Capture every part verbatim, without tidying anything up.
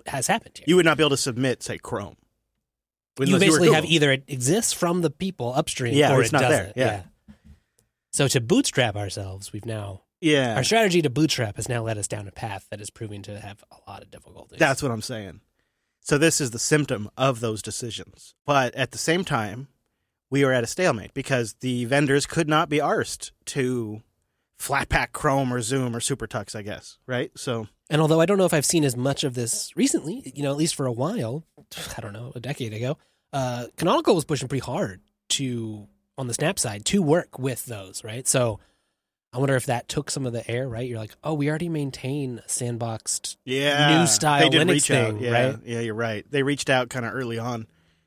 has happened here. You would not be able to submit, say, Chrome. You basically you have either it exists from the people upstream yeah, or it's it not doesn't. there. Yeah. yeah. So to bootstrap ourselves, we've now... Yeah. Our strategy to bootstrap has now led us down a path that is proving to have a lot of difficulties. That's what I'm saying. So this is the symptom of those decisions. But at the same time, we are at a stalemate because the vendors could not be arsed to Flatpak Chrome or Zoom or SuperTux, I guess, right? So, and although I don't know if I've seen as much of this recently, you know, at least for a while, I don't know, a decade ago, uh, Canonical was pushing pretty hard to, on the Snap side, to work with those, right? So I wonder if that took some of the air, right? You're like, oh, we already maintain a sandboxed yeah, new style they did Linux reach thing, out. Yeah, right? Yeah, you're right. They reached out kind of early on.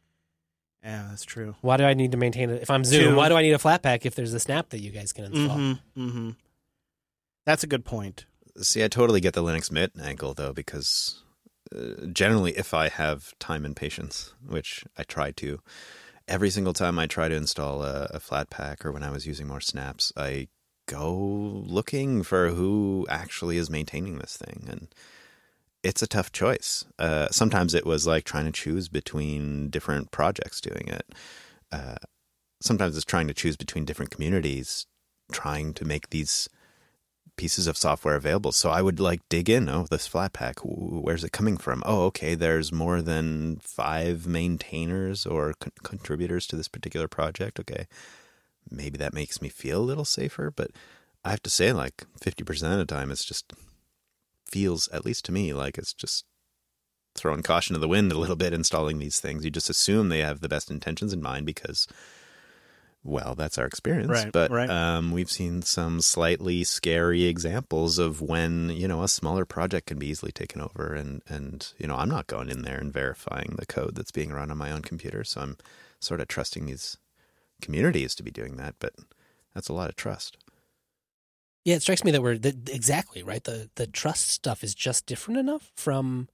Yeah, that's true. Why do I need to maintain it? If I'm Zoom, Two. why do I need a Flatpak if there's a Snap that you guys can install? Mm-hmm, mm-hmm. That's a good point. See, I totally get the Linux Mint angle, though, because uh, generally if I have time and patience, which I try to, every single time I try to install a, a Flatpak or when I was using more snaps, I go looking for who actually is maintaining this thing. And it's a tough choice. Uh, sometimes it was like trying to choose between different projects doing it. Uh, sometimes it's trying to choose between different communities, trying to make these pieces of software available. So I would like dig in. Oh, this Flatpak, where's it coming from? Oh, okay, there's more than five maintainers or con- contributors to this particular project. Okay, maybe that makes me feel a little safer, but I have to say, like fifty percent of the time, it's just feels, at least to me, like it's just throwing caution to the wind a little bit installing these things. You just assume they have the best intentions in mind because, well, that's our experience. Right, but right. Um, we've seen some slightly scary examples of when, you know, a smaller project can be easily taken over. And, and, you know, I'm not going in there and verifying the code that's being run on my own computer. So I'm sort of trusting these communities to be doing that. But that's a lot of trust. Yeah, it strikes me that we're that, exactly right. The the trust stuff is just different enough from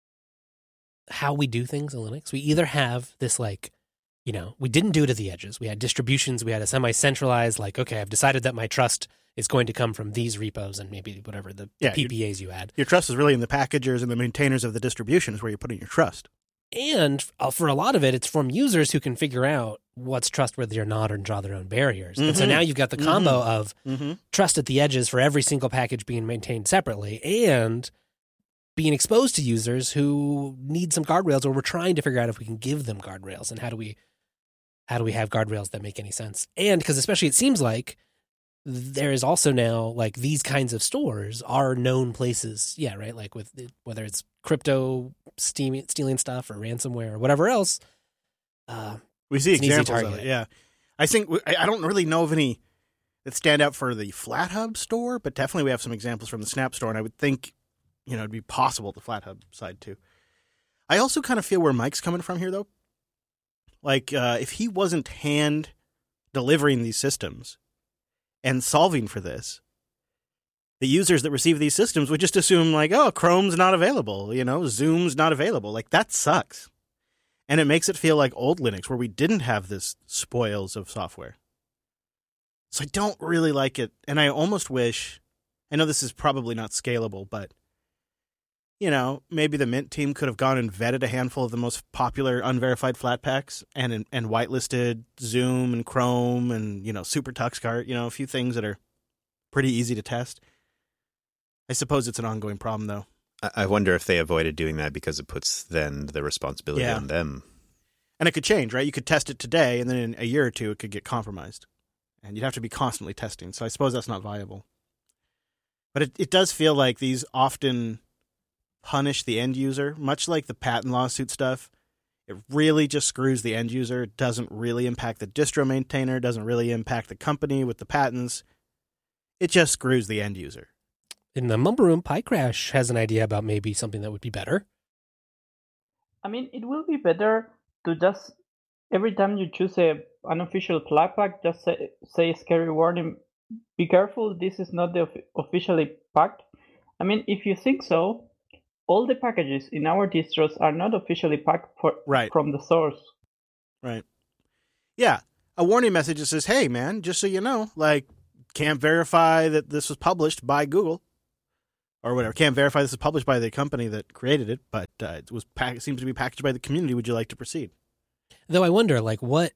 how we do things in Linux. We either have this like, you know, we didn't do it at the edges. We had distributions. We had a semi-centralized, like, okay, I've decided that my trust is going to come from these repos and maybe whatever the Yeah, P P As you add. Your trust is really in the packagers and the maintainers of the distribution is where you're putting your trust. And uh, for a lot of it, it's from users who can figure out what's trustworthy or not and draw their own barriers. Mm-hmm. And so now you've got the combo mm-hmm. of mm-hmm. trust at the edges for every single package being maintained separately and being exposed to users who need some guardrails, or we're trying to figure out if we can give them guardrails and how do we how do we have guardrails that make any sense. And because especially it seems like there is also now like these kinds of stores are known places. Yeah, right. Like with whether it's crypto stealing, stealing stuff or ransomware or whatever else. Uh, we see examples of it. Yeah. I think I don't really know of any that stand out for the FlatHub store, but definitely we have some examples from the Snap store. And I would think, you know, it'd be possible the FlatHub side too. I also kind of feel where Mike's coming from here though. Like uh, if he wasn't hand delivering these systems and solving for this, the users that receive these systems would just assume like, oh, Chrome's not available, you know, Zoom's not available. Like that sucks. And it makes it feel like old Linux where we didn't have this spoils of software. So I don't really like it. And I almost wish, I know this is probably not scalable, but you know, maybe the Mint team could have gone and vetted a handful of the most popular unverified Flatpaks and and whitelisted Zoom and Chrome and, you know, SuperTuxCart, you know, a few things that are pretty easy to test. I suppose it's an ongoing problem, though. I wonder if they avoided doing that because it puts then the responsibility yeah. on them. And it could change, right? You could test it today, and then in a year or two, it could get compromised. And you'd have to be constantly testing. So I suppose that's not viable. But it, it does feel like these often punish the end user, much like the patent lawsuit stuff. It really just screws the end user. It doesn't really impact the distro maintainer. It doesn't really impact the company with the patents. It just screws the end user. In the Mumble Room, PyCrash has an idea about maybe something that would be better. I mean, it will be better to just, every time you choose a unofficial Flatpak, just say, say scary warning, be careful, this is not the officially packed. I mean, if you think so, all the packages in our distros are not officially packed for, right. from the source. Right. Yeah. A warning message that says, hey, man, just so you know, like, can't verify that this was published by Google or whatever. Can't verify this is published by the company that created it, but uh, it was pack- seems to be packaged by the community. Would you like to proceed? Though I wonder, like, what...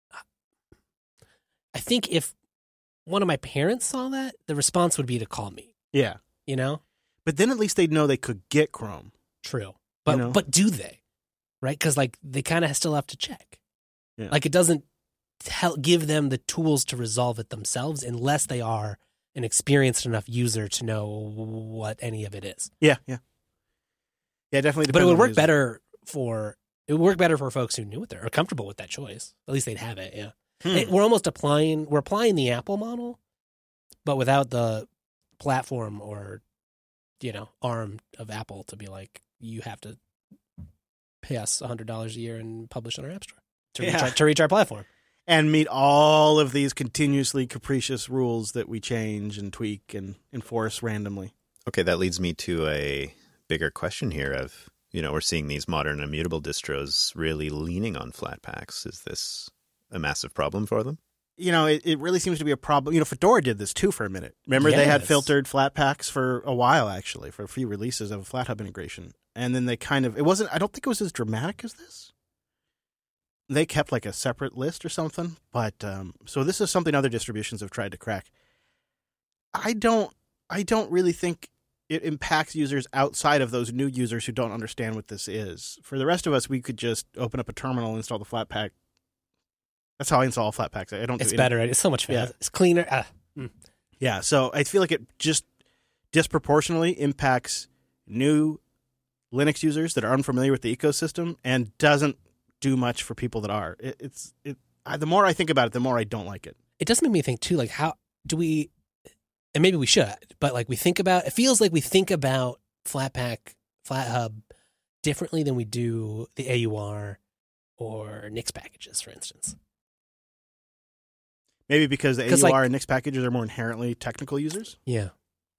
I think if one of my parents saw that, the response would be to call me, Yeah. you know? But then at least they'd know they could get Chrome. True. But You know? but do they? Right? Because, like, they kind of still have to check. Yeah. Like, it doesn't tell, give them the tools to resolve it themselves unless they are an experienced enough user to know what any of it is. Yeah, yeah. Yeah, definitely. But it depends would on the work user. better for... It would work better for folks who knew it there, or comfortable with that choice. At least they'd have it, yeah. Hmm. It- we're almost applying... We're applying the Apple model, but without the platform or, you know, arm of Apple to be like, you have to pay us one hundred dollars a year and publish on our App Store to, reach, Yeah. our, to reach our platform. And meet all of these continuously capricious rules that we change and tweak and enforce randomly. Okay, that leads me to a bigger question here of, you know, we're seeing these modern immutable distros really leaning on Flatpaks. Is this a massive problem for them? You know, it, it really seems to be a problem. You know, Fedora did this too for a minute. Remember, they had Yes. filtered Flatpaks for a while, actually, for a few releases of FlatHub integration. And then they kind of, it wasn't, I don't think it was as dramatic as this. They kept like a separate list or something. But, um, so this is something other distributions have tried to crack. I don't, I don't really think it impacts users outside of those new users who don't understand what this is. For the rest of us, we could just open up a terminal, install the Flatpak. That's how I install Flatpaks. I don't. It's do better. Right? It's so much faster. Yeah. It's cleaner. Ah. Mm. Yeah, so I feel like it just disproportionately impacts new Linux users that are unfamiliar with the ecosystem and doesn't do much for people that are. It, it's it. I, the more I think about it, the more I don't like it. It does make me think too, like, how do we, and maybe we should, but like we think about, it feels like we think about Flatpak, FlatHub differently than we do the A U R or Nix packages, for instance. Maybe because the A 'Cause, U R like- and Nix packages are more inherently technical users. Yeah.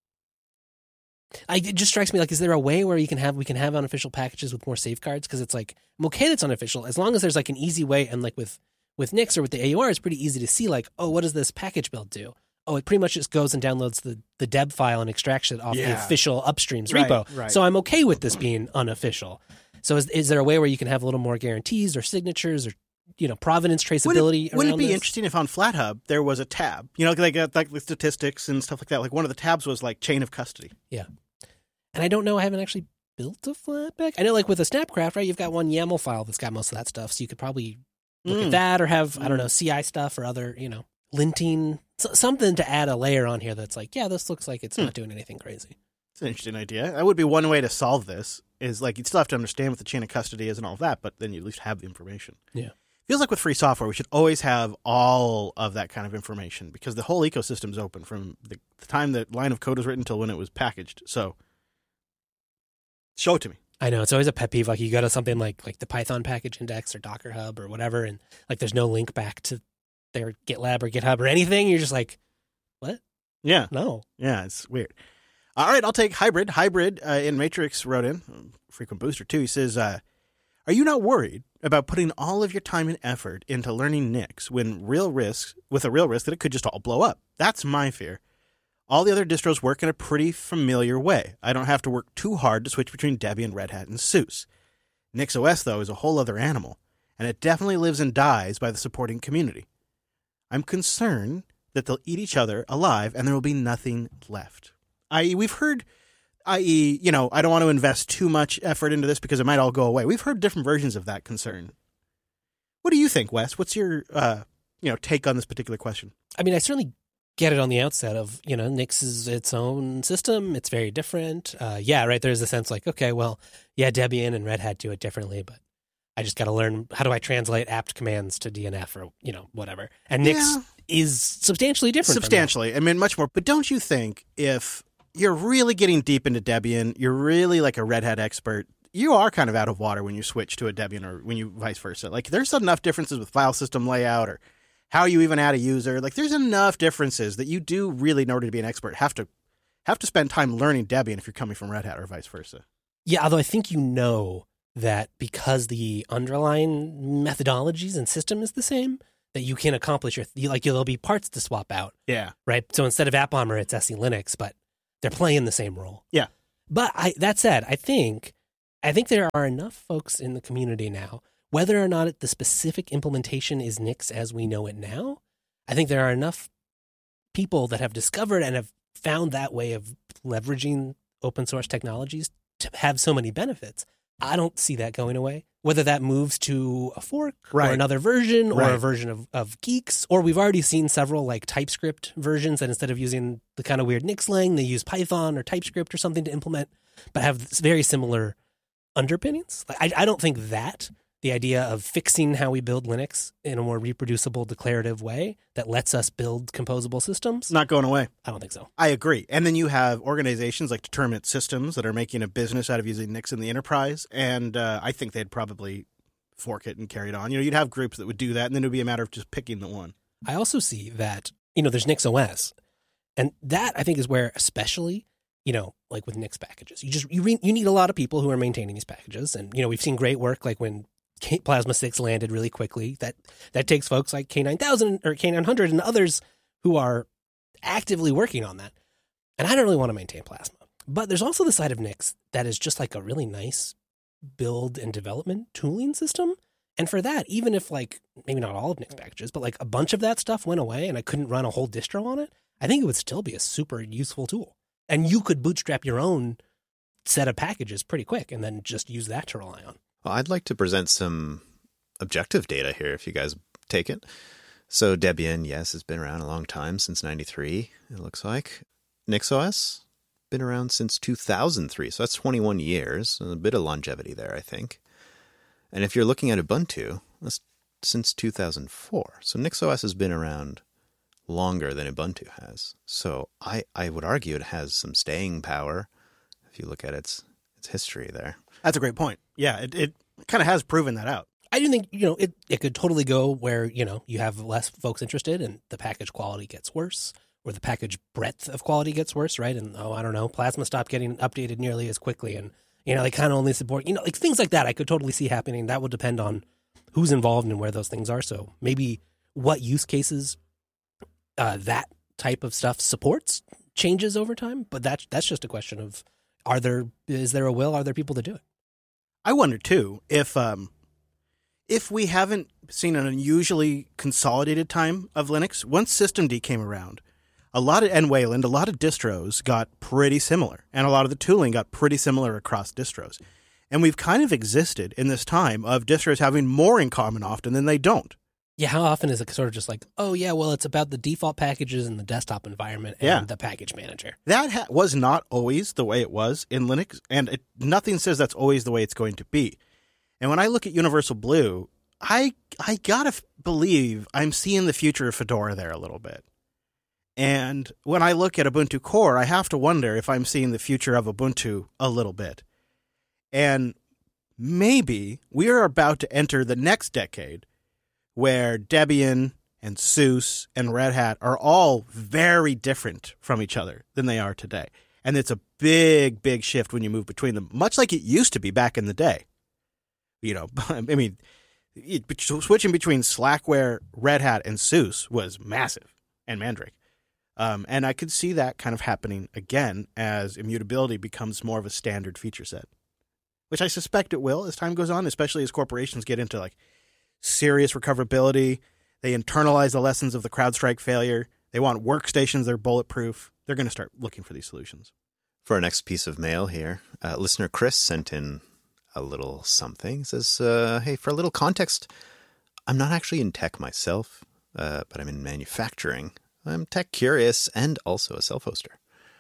I, it just strikes me like, is there a way where you can have we can have unofficial packages with more safeguards? Because it's like, I'm okay that's unofficial as long as there's like an easy way. And like with with Nix or with the A U R, it's pretty easy to see like, oh, what does this package build do? Oh, it pretty much just goes and downloads the, the deb file and extracts it off the Yeah. official upstreams Right, repo. right. So I'm okay with this being unofficial. So is is there a way where you can have a little more guarantees or signatures or, you know, provenance traceability? Wouldn't it, wouldn't it around be this? interesting if on FlatHub there was a tab? You know, like uh, like with statistics and stuff like that. Like one of the tabs was like chain of custody. And I don't know, I haven't actually built a Flatpak. I know like with a Snapcraft, right, you've got one YAML file that's got most of that stuff. So you could probably look Mm. at that or have, I don't Mm. know, C I stuff or other, you know, linting, so, something to add a layer on here that's like, yeah, this looks like it's Hmm. not doing anything crazy. It's an interesting idea. That would be one way to solve this. Is like you'd still have to understand what the chain of custody is and all of that, but then you at least have the information. Yeah. Feels like with free software, we should always have all of that kind of information because the whole ecosystem's open from the, the time that line of code was written till when it was packaged. So show it to me. I know, it's always a pet peeve. Like you go to something like like the Python package index or Docker Hub or whatever, and like there's no link back to their GitLab or GitHub or anything. You're just like, Yeah. no. Yeah, it's weird. All right, I'll take Hybrid. Hybrid uh, in Matrix wrote in, um, frequent booster too. He says, uh, are you not worried about putting all of your time and effort into learning Nix when real risks, with a real risk that it could just all blow up? That's my fear. All the other distros work in a pretty familiar way. I don't have to work too hard to switch between Debian, Red Hat, and SUSE. NixOS, though, is a whole other animal, and it definitely lives and dies by the supporting community. I'm concerned that they'll eat each other alive and there will be nothing left. that is, we've heard, that is, you know, I don't want to invest too much effort into this because it might all go away. We've heard different versions of that concern. What do you think, Wes? What's your, uh, you know, take on this particular question? I mean, I certainly get it on the outset of, you know, Nix is its own system. It's very different. Uh, yeah, right. There's a sense like, okay, well, yeah, Debian and Red Hat do it differently, but I just got to learn how do I translate apt commands to D N F or, you know, whatever. And Nix Yeah. is substantially different. from that. Substantially. I mean, much more. But don't you think if you're really getting deep into Debian, you're really like a Red Hat expert, you are kind of out of water when you switch to a Debian or when you vice versa. Like there's enough differences with file system layout or how you even add a user. Like there's enough differences that you do really, in order to be an expert, have to have to spend time learning Debian if you're coming from Red Hat or vice versa. Yeah, although I think you know that because the underlying methodologies and system is the same, that you can accomplish your, you, like there'll be parts to swap out, Yeah. right? So instead of AppBomber, it's S E Linux, but they're playing the same role. Yeah. But I, that said, I think I think there are enough folks in the community now, whether or not the specific implementation is Nix as we know it now, I think there are enough people that have discovered and have found that way of leveraging open source technologies to have so many benefits. I don't see that going away. Whether that moves to a fork right. or another version or right. a version of, of Geeks, or we've already seen several like TypeScript versions that instead of using the kind of weird Nix lang, they use Python or TypeScript or something to implement, but have very similar underpinnings. Like, I, I don't think that the idea of fixing how we build Linux in a more reproducible, declarative way that lets us build composable systems. Not going away. I don't think so. I agree. And then you have organizations like Determinate Systems that are making a business out of using Nix in the enterprise. And uh, I think they'd probably fork it and carry it on. You know, you'd have groups that would do that, and then it would be a matter of just picking the one. I also see that, you know, there's NixOS. And that, I think, is where especially, you know, like with Nix packages, you just you re- you need a lot of people who are maintaining these packages. And, you know, we've seen great work like when Plasma six landed really quickly. That that takes folks like K nine thousand or K nine hundred and others who are actively working on that. And I don't really want to maintain Plasma. But there's also the side of Nix that is just like a really nice build and development tooling system. And for that, even if like maybe not all of Nix packages, but like a bunch of that stuff went away and I couldn't run a whole distro on it, I think it would still be a super useful tool. And you could bootstrap your own set of packages pretty quick and then just use that to rely on. Well, I'd like to present some objective data here, if you guys take it. So Debian, yes, has been around a long time, since ninety-three, it looks like. NixOS, been around since two thousand three, so that's twenty-one years, a bit of longevity there, I think. And if you're looking at Ubuntu, that's since two thousand four. So NixOS has been around longer than Ubuntu has. So I, I would argue it has some staying power, if you look at its its history there. That's a great point. Yeah, it, it kind of has proven that out. I do think, you know, it, it could totally go where, you know, you have less folks interested and the package quality gets worse, or the package breadth of quality gets worse, right? And, oh, I don't know, Plasma stopped getting updated nearly as quickly. And, you know, they kind of only support, you know, like things like that I could totally see happening. That would depend on who's involved and where those things are. So maybe what use cases uh, that type of stuff supports changes over time. But that, that's just a question of, are there, is there a will? Are there people to do it? I wonder, too, if um, if we haven't seen an unusually consolidated time of Linux, once Systemd came around, a lot of, and Wayland, a lot of distros got pretty similar, and a lot of the tooling got pretty similar across distros. And we've kind of existed in this time of distros having more in common often than they don't. Yeah, how often is it sort of just like, oh, yeah, well, it's about the default packages in the desktop environment and yeah. the package manager. That ha- was not always the way it was in Linux, and it, nothing says that's always the way it's going to be. And when I look at Universal Blue, I I gotta f- believe I'm seeing the future of Fedora there a little bit. And when I look at Ubuntu Core, I have to wonder if I'm seeing the future of Ubuntu a little bit. And maybe we are about to enter the next decade where Debian and SUSE and Red Hat are all very different from each other than they are today. And it's a big, big shift when you move between them, much like it used to be back in the day. You know, I mean, it, switching between Slackware, Red Hat, and SUSE was massive, and Mandrake. Um, and I could see that kind of happening again as immutability becomes more of a standard feature set, which I suspect it will as time goes on, especially as corporations get into like serious recoverability. They internalize the lessons of the CrowdStrike failure. They want workstations that are bulletproof. They're going to start looking for these solutions. For our next piece of mail here, uh, listener Chris sent in a little something. He says, uh, hey, for a little context, I'm not actually in tech myself, uh, but I'm in manufacturing. I'm tech curious and also a self-hoster.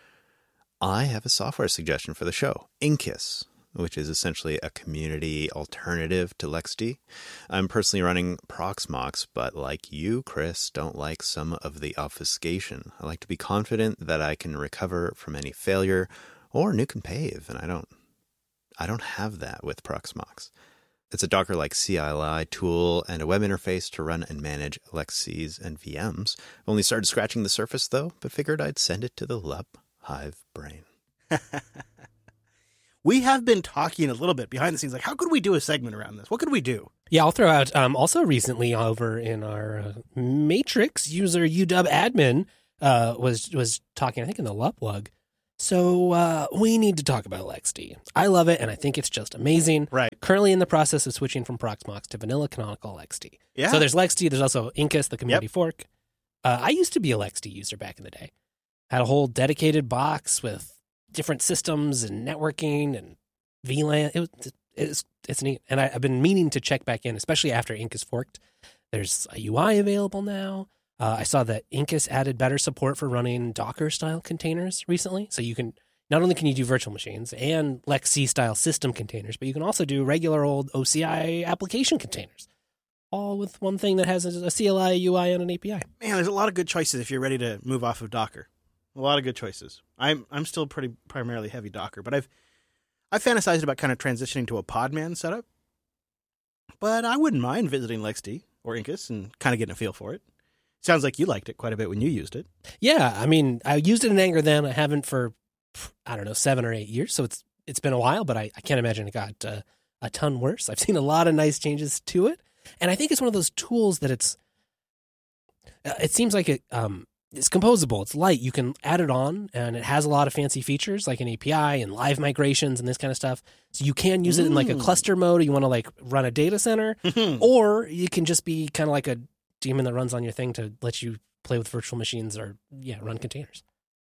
I have a software suggestion for the show, Incus, which is essentially a community alternative to LXD. I'm personally running Proxmox, but like you, Chris, don't like some of the obfuscation. I like to be confident that I can recover from any failure or nuke and pave, and I don't I don't have that with Proxmox. It's a Docker-like C L I tool and a web interface to run and manage L X Cs and V Ms. Only started scratching the surface, though, but figured I'd send it to the L U P Hive brain. We have been talking a little bit behind the scenes, like, how could we do a segment around this? What could we do? Yeah, I'll throw out, um, also recently over in our uh, Matrix user U W admin uh, was was talking, I think in the L U P log, So uh, we need to talk about LXD. I love it, and I think it's just amazing. Right. Currently in the process of switching from Proxmox to vanilla canonical L X D. Yeah. So there's LXD. There's also Incus, the community Yep. fork. Uh, I used to be a L X D user back in the day. Had a whole dedicated box with different systems and networking and V LAN. It was, it's, it's neat. And I, I've been meaning to check back in, especially after Incus forked. There's a U I available now. Uh, I saw that Incus added better support for running Docker-style containers recently. So you can, not only can you do virtual machines and L X C-style system containers, but you can also do regular old O C I application containers, all with one thing that has a, a C L I, a U I, and an A P I. Man, there's a lot of good choices if you're ready to move off of Docker. A lot of good choices. I'm I'm still pretty primarily heavy Docker, but I've I've fantasized about kind of transitioning to a Podman setup. But I wouldn't mind visiting L X D or Incus and kind of getting a feel for it. Sounds like you liked it quite a bit when you used it. Yeah, I mean, I used it in Anger then. I haven't for, I don't know, seven or eight years. So it's it's been a while, but I, I can't imagine it got uh, a ton worse. I've seen a lot of nice changes to it. And I think it's one of those tools that it's, uh, it seems like it um, it's composable. It's light. You can add it on, and it has a lot of fancy features like an A P I and live migrations and this kind of stuff. So you can use it in like a cluster mode. You want to like run a data center, or you can just be kind of like a daemon that runs on your thing to let you play with virtual machines or, yeah, run containers.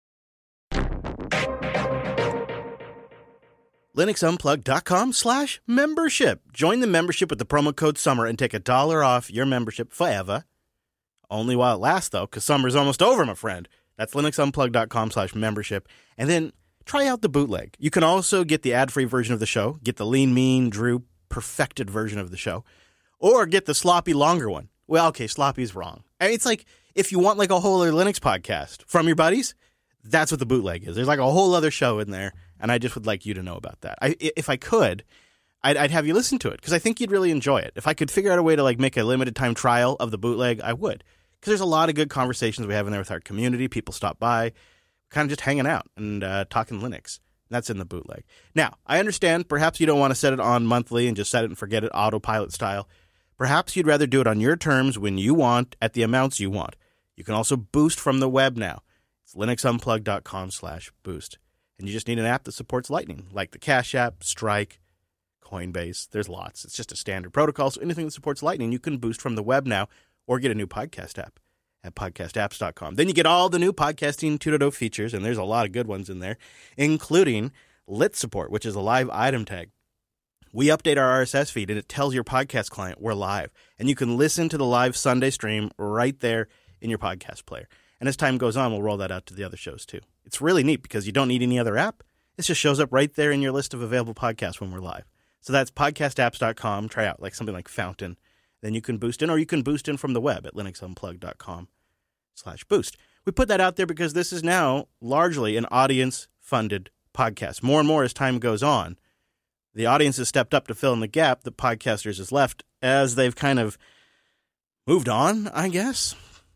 LinuxUnplugged.com slash membership. Join the membership with the promo code SUMMER and take a dollar off your membership forever. Only while it lasts, though, because summer's almost over, my friend. That's LinuxUnplugged.com slash membership. And then try out the bootleg. You can also get the ad-free version of the show, get the lean, mean, Drew, perfected version of the show, or get the sloppy, longer one. Well, okay, sloppy's wrong. It's like if you want like a whole other Linux podcast from your buddies, that's what the bootleg is. There's like a whole other show in there, and I just would like you to know about that. I, if I could, I'd, I'd have you listen to it because I think you'd really enjoy it. If I could figure out a way to like make a limited time trial of the bootleg, I would. Because there's a lot of good conversations we have in there with our community. People stop by, kind of just hanging out and uh, talking Linux. That's in the bootleg. Now, I understand perhaps you don't want to set it on monthly and just set it and forget it autopilot style. Perhaps you'd rather do it on your terms when you want at the amounts you want. You can also boost from the web now. It's linuxunplugged.com slash boost. And you just need an app that supports Lightning, like the Cash App, Strike, Coinbase. There's lots. It's just a standard protocol. So anything that supports Lightning, you can boost from the web now or get a new podcast app at podcast apps dot com. Then you get all the new podcasting two point oh features, and there's a lot of good ones in there, including Lit support, which is a live item tag. We update our R S S feed, and it tells your podcast client we're live. And you can listen to the live Sunday stream right there in your podcast player. And as time goes on, we'll roll that out to the other shows, too. It's really neat because you don't need any other app. It just shows up right there in your list of available podcasts when we're live. So that's podcast apps dot com. Try out like something like Fountain. Then you can boost in, or you can boost in from the web at linuxunplugged.com slash boost. We put that out there because this is now largely an audience-funded podcast. More and more as time goes on, the audience has stepped up to fill in the gap that podcasters has left as they've kind of moved on, I guess.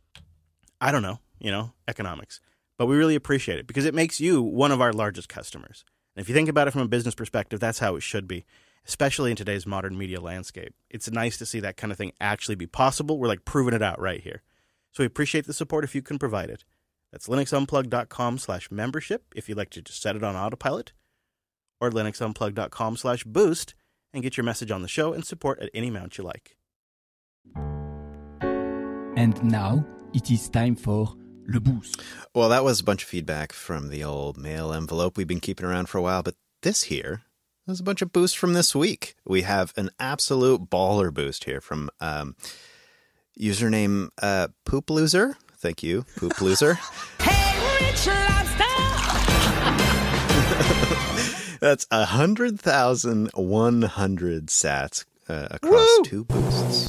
I don't know, you know, economics. But we really appreciate it because it makes you one of our largest customers. And if you think about it from a business perspective, that's how it should be, especially in today's modern media landscape. It's nice to see that kind of thing actually be possible. We're like proving it out right here. So we appreciate the support if you can provide it. That's linuxunplugged.com slash membership if you'd like to just set it on autopilot, or linuxunplugged.com slash boost and get your message on the show and support at any amount you like. And now it is time for Le Boost. Well, that was a bunch of feedback from the old mail envelope we've been keeping around for a while, but this here is a bunch of boosts from this week. We have an absolute baller boost here from um, username uh, Poop Loser. Thank you, Poop Loser. Hey, Rich Lobster! That's one hundred thousand one hundred sats uh, across Woo! two boosts.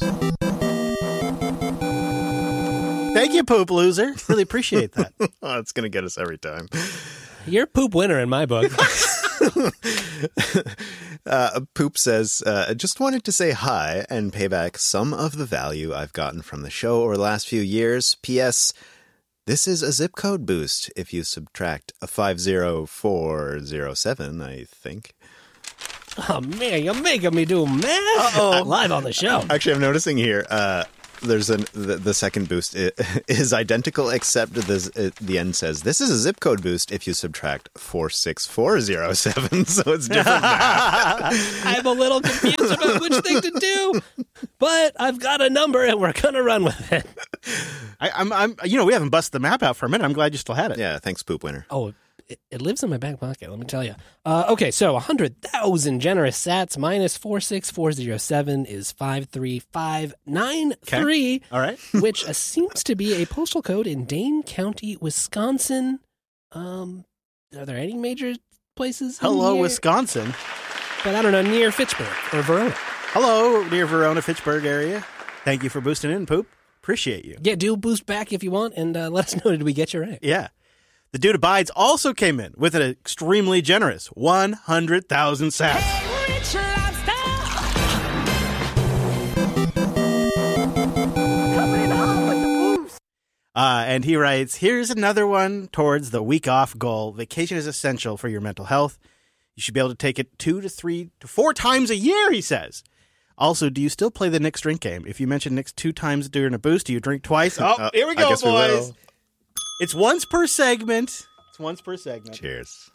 Thank you, Poop Loser. Really appreciate that. Oh, it's going to get us every time. You're a poop winner in my book. uh, Poop says, uh, just wanted to say hi and pay back some of the value I've gotten from the show over the last few years. P S. This is a zip code boost if you subtract a five zero four zero seven, I think. Oh, man, you're making me do math. Uh-oh. Live on the show. Actually, I'm noticing here, uh, There's an the, the second boost is identical, except this, it, the end says this is a zip code boost if you subtract four six four zero seven, so it's different math. I'm a little confused about which thing to do, but I've got a number and we're gonna run with it. I, I'm, I'm, you know, we haven't busted the map out for a minute. I'm glad you still had it. Yeah, thanks, Poop Winner. Oh, it, it lives in my back pocket. Let me tell you. Uh, okay, so one hundred thousand generous sats minus four six four zero seven is five three five nine three. Okay. All right. Which uh, seems to be a postal code in Dane County, Wisconsin. Um, are there any major places? Hello, near, Wisconsin. But I don't know, near Fitchburg or Verona. Hello, near Verona, Fitchburg area. Thank you for boosting in, Poop. Appreciate you. Yeah, do boost back if you want, and uh, let us know, did we get you right? Yeah. The Dude Abides also came in with an extremely generous one hundred thousand sats. Hey, Rich Lobster. Coming on with the boost. Uh, and he writes, here's another one towards the week off goal. Vacation is essential for your mental health. You should be able to take it two to three to four times a year, he says. Also, do you still play the Nick's drink game? If you mention Nick's two times during a boost, do you drink twice? Oh, Uh, here we I go, guess we boys. will. It's once per segment. It's once per segment. Cheers.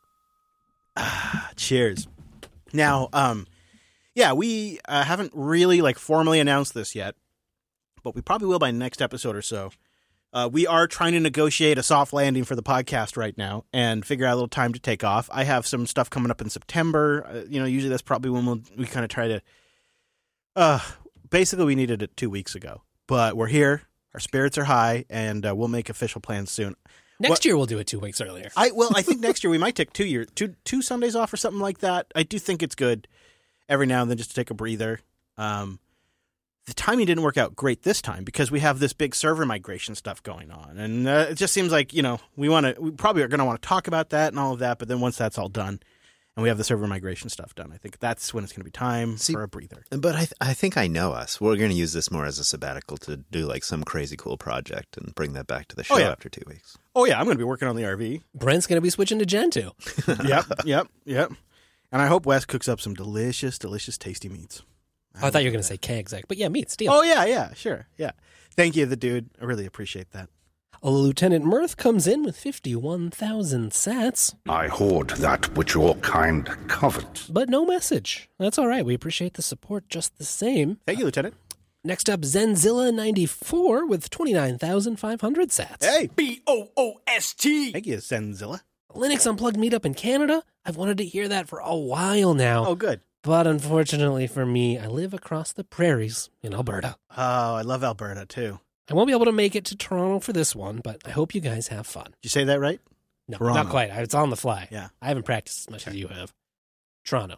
Cheers. Now, um, yeah, we uh, haven't really like formally announced this yet, but we probably will by next episode or so. Uh, we are trying to negotiate a soft landing for the podcast right now and figure out a little time to take off. I have some stuff coming up in September. Uh, you know, usually that's probably when we'll, we kind of try to. Uh, basically, we needed it two weeks ago, but we're here. Our spirits are high, and uh, we'll make official plans soon. Next What- year we'll do it two weeks earlier. I well, I think next year we might take two year two two Sundays off or something like that. I do think it's good every now and then just to take a breather. Um, the timing didn't work out great this time because we have this big server migration stuff going on, and uh, it just seems like you know we want to we probably are going to want to talk about that and all of that. But then once that's all done, and we have the server migration stuff done, I think that's when it's going to be time See, for a breather. But I th- I think I know us. We're going to use this more as a sabbatical to do like some crazy cool project and bring that back to the show Oh, yeah. after two weeks. Oh yeah, I'm going to be working on the R V. Brent's going to be switching to Gen two. Yep, yep, yep. And I hope Wes cooks up some delicious, delicious, tasty meats. Oh, I thought you were going to say kegs. Like, but yeah, meat, deal. Oh, yeah, yeah, sure, yeah. Thank you, the dude. I really appreciate that. Lieutenant Mirth comes in with fifty-one thousand sats, I hoard that which your kind covet. but no message. That's all right. We appreciate the support just the same. Thank you, Lieutenant. Next up, Zenzilla ninety-four with twenty-nine thousand five hundred sats. Hey, B O O S T. thank you, Senzilla. Linux Unplugged meetup in Canada. I've wanted to hear that for a while now. Oh, good. But unfortunately for me, I live across the prairies in Alberta. Oh, I love Alberta, too. I won't be able to make it to Toronto for this one, but I hope you guys have fun. Did you say that right? No, Toronto. not quite. It's on the fly. Yeah. I haven't practiced as much as you have. Toronto.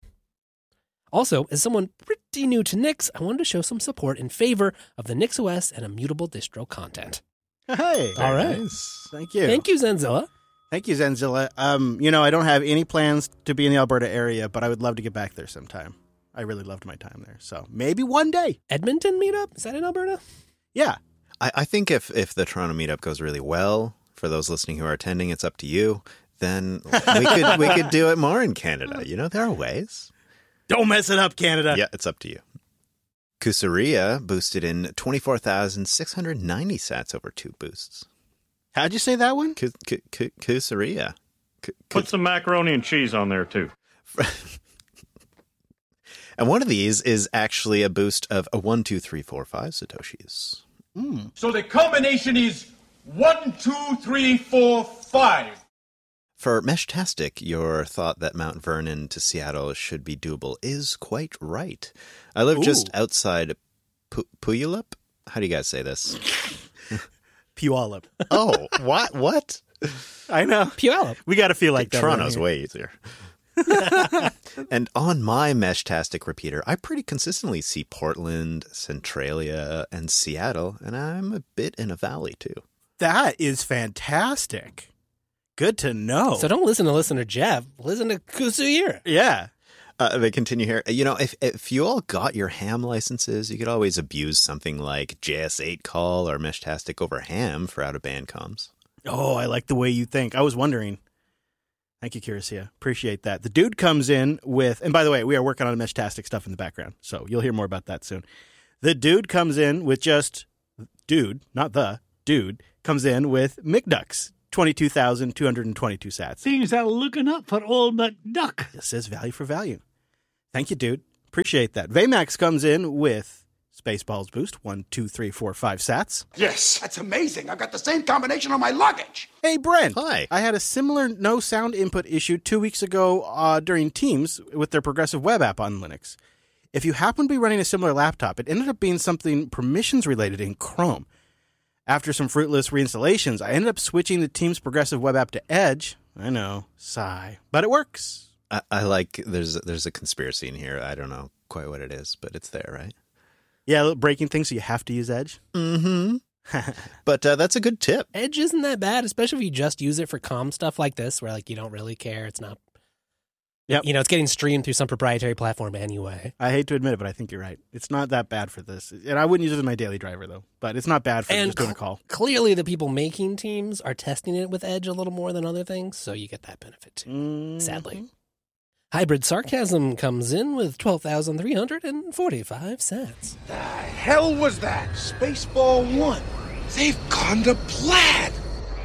Also, as someone pretty new to Nix, I wanted to show some support in favor of the NixOS and Immutable Distro content. Hey. All right. Thank you. Thank you, Zenzilla. Thank you, Zenzilla. Um, you know, I don't have any plans to be in the Alberta area, but I would love to get back there sometime. I really loved my time there. So maybe one day. Edmonton meetup? Is that in Alberta? Yeah. I, I think if, if the Toronto meetup goes really well, for those listening who are attending, it's up to you. Then we could we could do it more in Canada. You know, there are ways. Don't mess it up, Canada. Yeah, it's up to you. Kusaria boosted in twenty-four thousand six hundred ninety sats over two boosts. How'd you say that one? Ku- ku- ku- Kusaria. Ku- Put some macaroni and cheese on there, too. And one of these is actually a boost of a one, two, three, four, five Satoshis. Mm. So the combination is one, two, three, four, five. For Meshtastic, your thought that Mount Vernon to Seattle should be doable is quite right. I live Ooh. just outside Pu- Puyallup. How do you guys say this? Puyallup. Oh, what? What? I know. Puyallup. We got to feel like that. Toronto's around here. way easier. And on my Meshtastic repeater, I pretty consistently see Portland, Centralia, and Seattle, and I'm a bit in a valley too. That is fantastic. Good to know. So don't listen to listener Jeff. Listen to Kusuyira. yeah. Uh, they continue here. You know, if if you all got your ham licenses, you could always abuse something like J S eight call or Meshtastic over ham for out-of-band comms. Oh, I like the way you think. I was wondering. Thank you, Curisia. Appreciate that. The dude comes in with, and by the way, we are working on Meshtastic stuff in the background, so you'll hear more about that soon. The dude comes in with just, dude, not the, dude, comes in with McDucks, twenty-two thousand two hundred twenty-two sats. Things are looking up for old McDuck. This is value for value. Thank you, dude. Appreciate that. Vmax comes in with Spaceballs Boost, one, two, three, four, five sats. Yes, that's amazing. I've got the same combination on my luggage. Hey, Brent. Hi. I had a similar no sound input issue two weeks ago uh, during Teams with their progressive web app on Linux. If you happen to be running a similar laptop, it ended up being something permissions related in Chrome. After some fruitless reinstallations, I ended up switching the Teams progressive web app to Edge. I know, sigh, but it works. I, I like there's there's a conspiracy in here. I don't know quite what it is, but it's there, right? Yeah, breaking things, so you have to use Edge. Mm-hmm. But uh, that's a good tip. Edge isn't that bad, especially if you just use it for comm stuff like this, where like you don't really care. It's not, Yep. you know, it's getting streamed through some proprietary platform anyway. I hate to admit it, but I think you're right. It's not that bad for this. And I wouldn't use it as my daily driver, though. But it's not bad for And just doing a cl- call. Clearly, the people making Teams are testing it with Edge a little more than other things, so you get that benefit too. Mm-hmm. Sadly, Hybrid Sarcasm comes in with twelve thousand three hundred forty-five sats. The hell was that? Spaceball One. They've gone to plaid.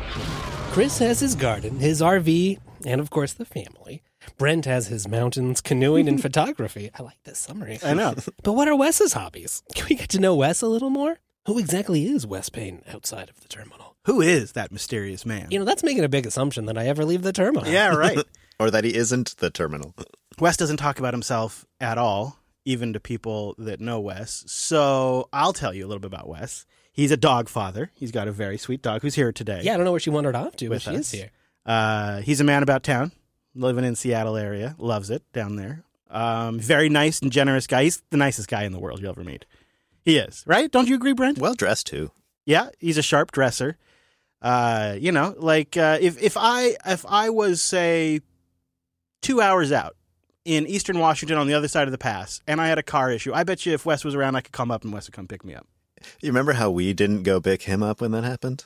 Chris has his garden, his R V, and of course the family. Brent has his mountains, canoeing, and photography. I like this summary. I know. But what are Wes's hobbies? Can we get to know Wes a little more? Who exactly is Wes Payne outside of the terminal? Who is that mysterious man? You know, that's making a big assumption that I ever leave the terminal. Yeah, right. Or that he isn't the terminal. Wes doesn't talk about himself at all, even to people that know Wes. So I'll tell you a little bit about Wes. He's a dog father. He's got a very sweet dog who's here today. Yeah, I don't know where she wandered off to, but with she us. is here. Uh, he's a man about town, living in Seattle area. Loves it down there. Um, very nice and generous guy. He's the nicest guy in the world you'll ever meet. He is, right? Don't you agree, Brent? Well dressed, too. Yeah, he's a sharp dresser. Uh, you know, like uh, if if I if I was, say, two hours out in eastern Washington on the other side of the pass, and I had a car issue, I bet you if Wes was around, I could come up and Wes would come pick me up. You remember how we didn't go pick him up when that happened?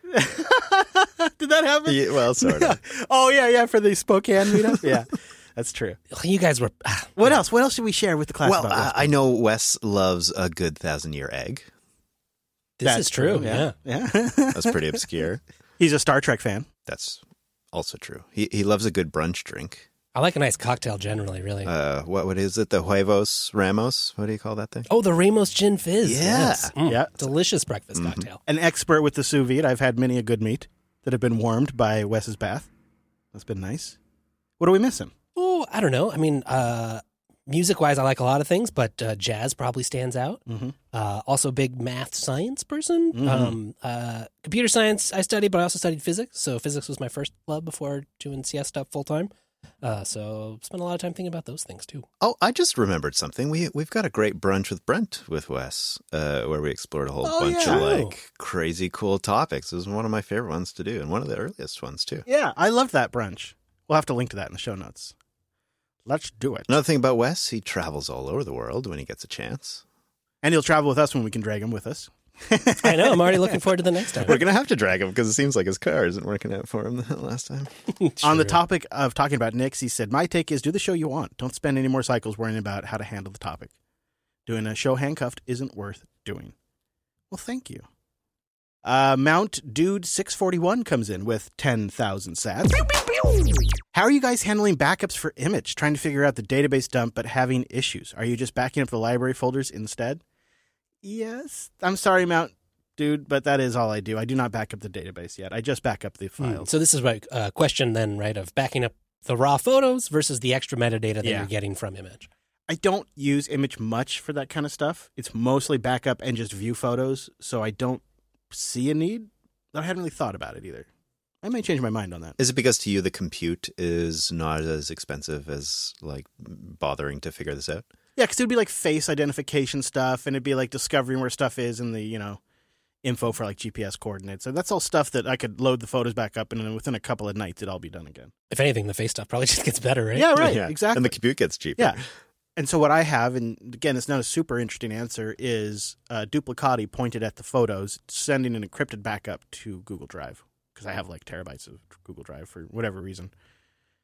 Did that happen? Yeah, well, sort of. Oh, yeah, yeah, for the Spokane meetup? Yeah, that's true. You guys were... What else? What else should we share with the class Well, about Wes? I, I know Wes loves a good thousand-year egg. This That's is true, true, yeah. yeah. That's pretty obscure. He's a Star Trek fan. That's also true. He he loves a good brunch drink. I like a nice cocktail generally, really. Uh, what what is it? The Huevos Ramos? What do you call that thing? Oh, the Ramos Gin Fizz. Yeah. Yes. Mm, Yeah. Delicious breakfast Mm-hmm. cocktail. An expert with the sous vide. I've had many a good meat that have been warmed by Wes's bath. That's been nice. What are we missing? Oh, I don't know. I mean, uh, music-wise, I like a lot of things, but uh, jazz probably stands out. Mm-hmm. Uh, also, big math science person. Mhm. Um, uh, computer science I studied, but I also studied physics. So physics was my first love before doing C S stuff full-time. Uh, so spent a lot of time thinking about those things, too. Oh, I just remembered something. We we've got a great brunch with Brent with Wes, uh, where we explored a whole Oh, bunch yeah. of like crazy cool topics. It was one of my favorite ones to do, and one of the earliest ones too. Yeah, I loved that brunch. We'll have to link to that in the show notes. Let's do it. Another thing about Wes, he travels all over the world when he gets a chance. And he'll travel with us when we can drag him with us. I know. I'm already looking forward to the next time. We're gonna have to drag him because it seems like his car isn't working out for him the last time. On the True. topic of talking about Nix, he said, my take is do the show you want. Don't spend any more cycles worrying about how to handle the topic. Doing a show handcuffed isn't worth doing. Well, thank you. Uh, Mount Dude six forty-one comes in with ten thousand sats. How are you guys handling backups for Image? Trying to figure out the database dump, but having issues. Are you just backing up the library folders instead? Yes. I'm sorry, Mount Dude, but that is all I do. I do not back up the database yet. I just back up the files. So this is a uh, question then, right, of backing up the raw photos versus the extra metadata that Yeah. you're getting from Image. I don't use Image much for that kind of stuff. It's mostly backup and just view photos, so I don't see a need. I hadn't really thought about it either. I may change my mind on that. Is it because to you the compute is not as expensive as like bothering to figure this out? Yeah, because it would be like face identification stuff, and it'd be like discovering where stuff is in the, you know, info for like G P S coordinates. So that's all stuff that I could load the photos back up, and then within a couple of nights, it'd all be done again. If anything, the face stuff probably just gets better, right? Yeah, right. Yeah. Exactly. And the compute gets cheaper. Yeah. And so what I have, and again, it's not a super interesting answer, is uh, Duplicati pointed at the photos, sending an encrypted backup to Google Drive, because I have like terabytes of Google Drive for whatever reason.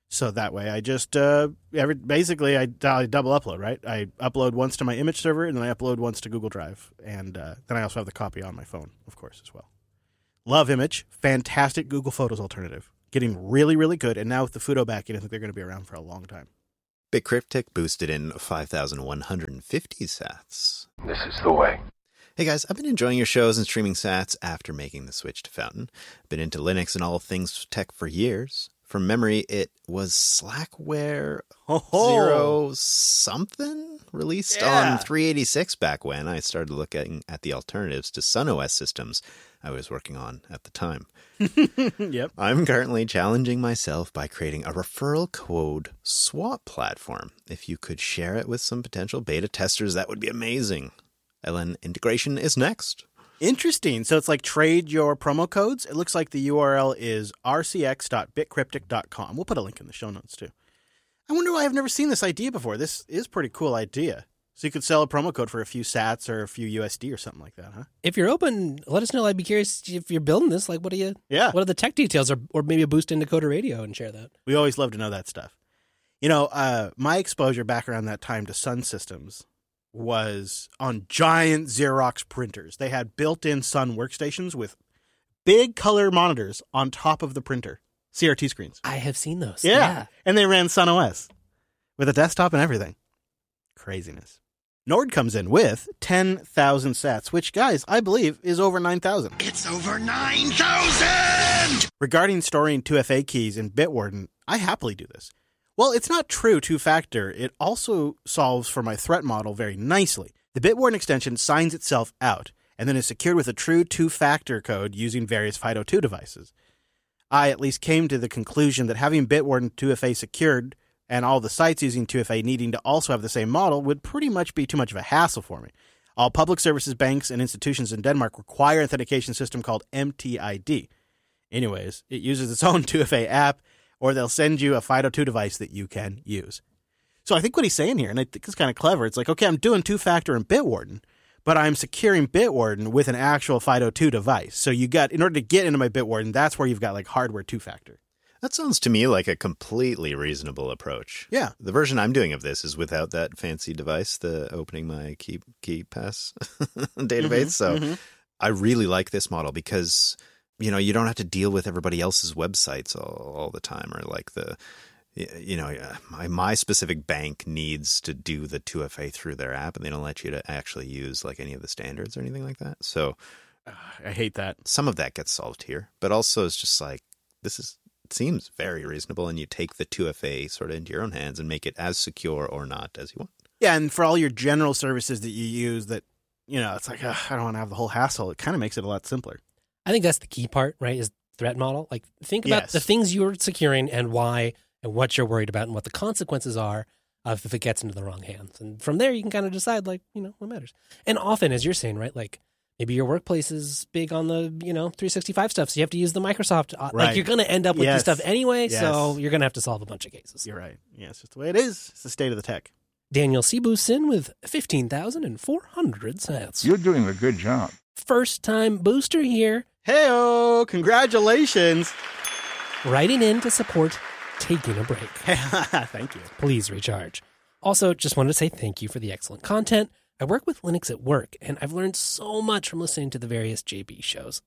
So that way I just, uh, every, basically I, I double upload, right? I upload once to my image server and then I upload once to Google Drive. And uh, then I also have the copy on my phone, of course, as well. Love Image. Fantastic Google Photos alternative. Getting really, really good. And now with the Fudo backing, I think they're going to be around for a long time. BitCryptic boosted in five thousand one hundred fifty sats. This is the way. Hey guys, I've been enjoying your shows and streaming sats after making the switch to Fountain. Been into Linux and all things tech for years. From memory, it was Slackware Oh-ho. zero something released Yeah. on three eighty-six back when I started looking at the alternatives to SunOS systems I was working on at the time. Yep. I'm currently challenging myself by creating a referral code swap platform. If you could share it with some potential beta testers, that would be amazing. L N integration is next. Interesting. So it's like trade your promo codes. It looks like the U R L is r c x dot bit cryptic dot com. We'll put a link in the show notes too. I wonder why I've never seen this idea before. This is a pretty cool idea. So you could sell a promo code for a few sats or a few U S D or something like that, huh? If you're open, let us know. I'd be curious if you're building this. Like, what do you? Yeah. What are the tech details, or or maybe a boost into Coder Radio and share that. We always love to know that stuff. You know, uh, my exposure back around that time to Sun Systems was on giant Xerox printers. They had built-in Sun workstations with big color monitors on top of the printer. C R T screens. I have seen those. Yeah. yeah. And they ran SunOS with a desktop and everything. Craziness. Nord comes in with ten thousand sats, which, guys, I believe is over nine thousand. It's over nine thousand! Regarding storing two F A keys in Bitwarden, I happily do this. Well, it's not true two-factor. It also solves for my threat model very nicely. The Bitwarden extension signs itself out and then is secured with a true two-factor code using various FIDO two devices. I at least came to the conclusion that having Bitwarden two F A secured and all the sites using two F A needing to also have the same model would pretty much be too much of a hassle for me. All public services, banks, and institutions in Denmark require an authentication system called M T I D. Anyways, it uses its own two F A app, or they'll send you a FIDO two device that you can use. So I think what he's saying here, and I think it's kind of clever, it's like, okay, I'm doing two-factor in Bitwarden, but I'm securing Bitwarden with an actual FIDO two device. So you got, in order to get into my Bitwarden, that's where you've got like hardware two-factor. That sounds to me like a completely reasonable approach. Yeah. The version I'm doing of this is without that fancy device, the opening my key key pass database. Mm-hmm, so mm-hmm. I really like this model because, you know, you don't have to deal with everybody else's websites all, all the time, or like the, you know, my, my specific bank needs to do the two F A through their app and they don't let you to actually use like any of the standards or anything like that. So uh, I hate that. Some of that gets solved here, but also it's just like, this is, it seems very reasonable, and you take the two F A sort of into your own hands and make it as secure or not as you want. Yeah, and for all your general services that you use that, you know, it's like, uh, I don't want to have the whole hassle. It kind of makes it a lot simpler. I think that's the key part, right, is threat model. Like, think about Yes. the things you're securing and why and what you're worried about and what the consequences are of if it gets into the wrong hands. And from there, you can kind of decide, like, you know, what matters. And often, as you're saying, right, like, maybe your workplace is big on the, you know, three sixty-five stuff, so you have to use the Microsoft. Uh, Right. Like, you're going to end up with Yes. this stuff anyway, Yes. so you're going to have to solve a bunch of cases. You're right. Yeah, it's just the way it is. It's the state of the tech. Daniel Seabusin with fifteen thousand four hundred sats. You're doing a good job. First time booster here. Hey-oh, congratulations. Writing in to support taking a break. Thank you. Please recharge. Also, just wanted to say thank you for the excellent content. I work with Linux at work, and I've learned so much from listening to the various J B shows.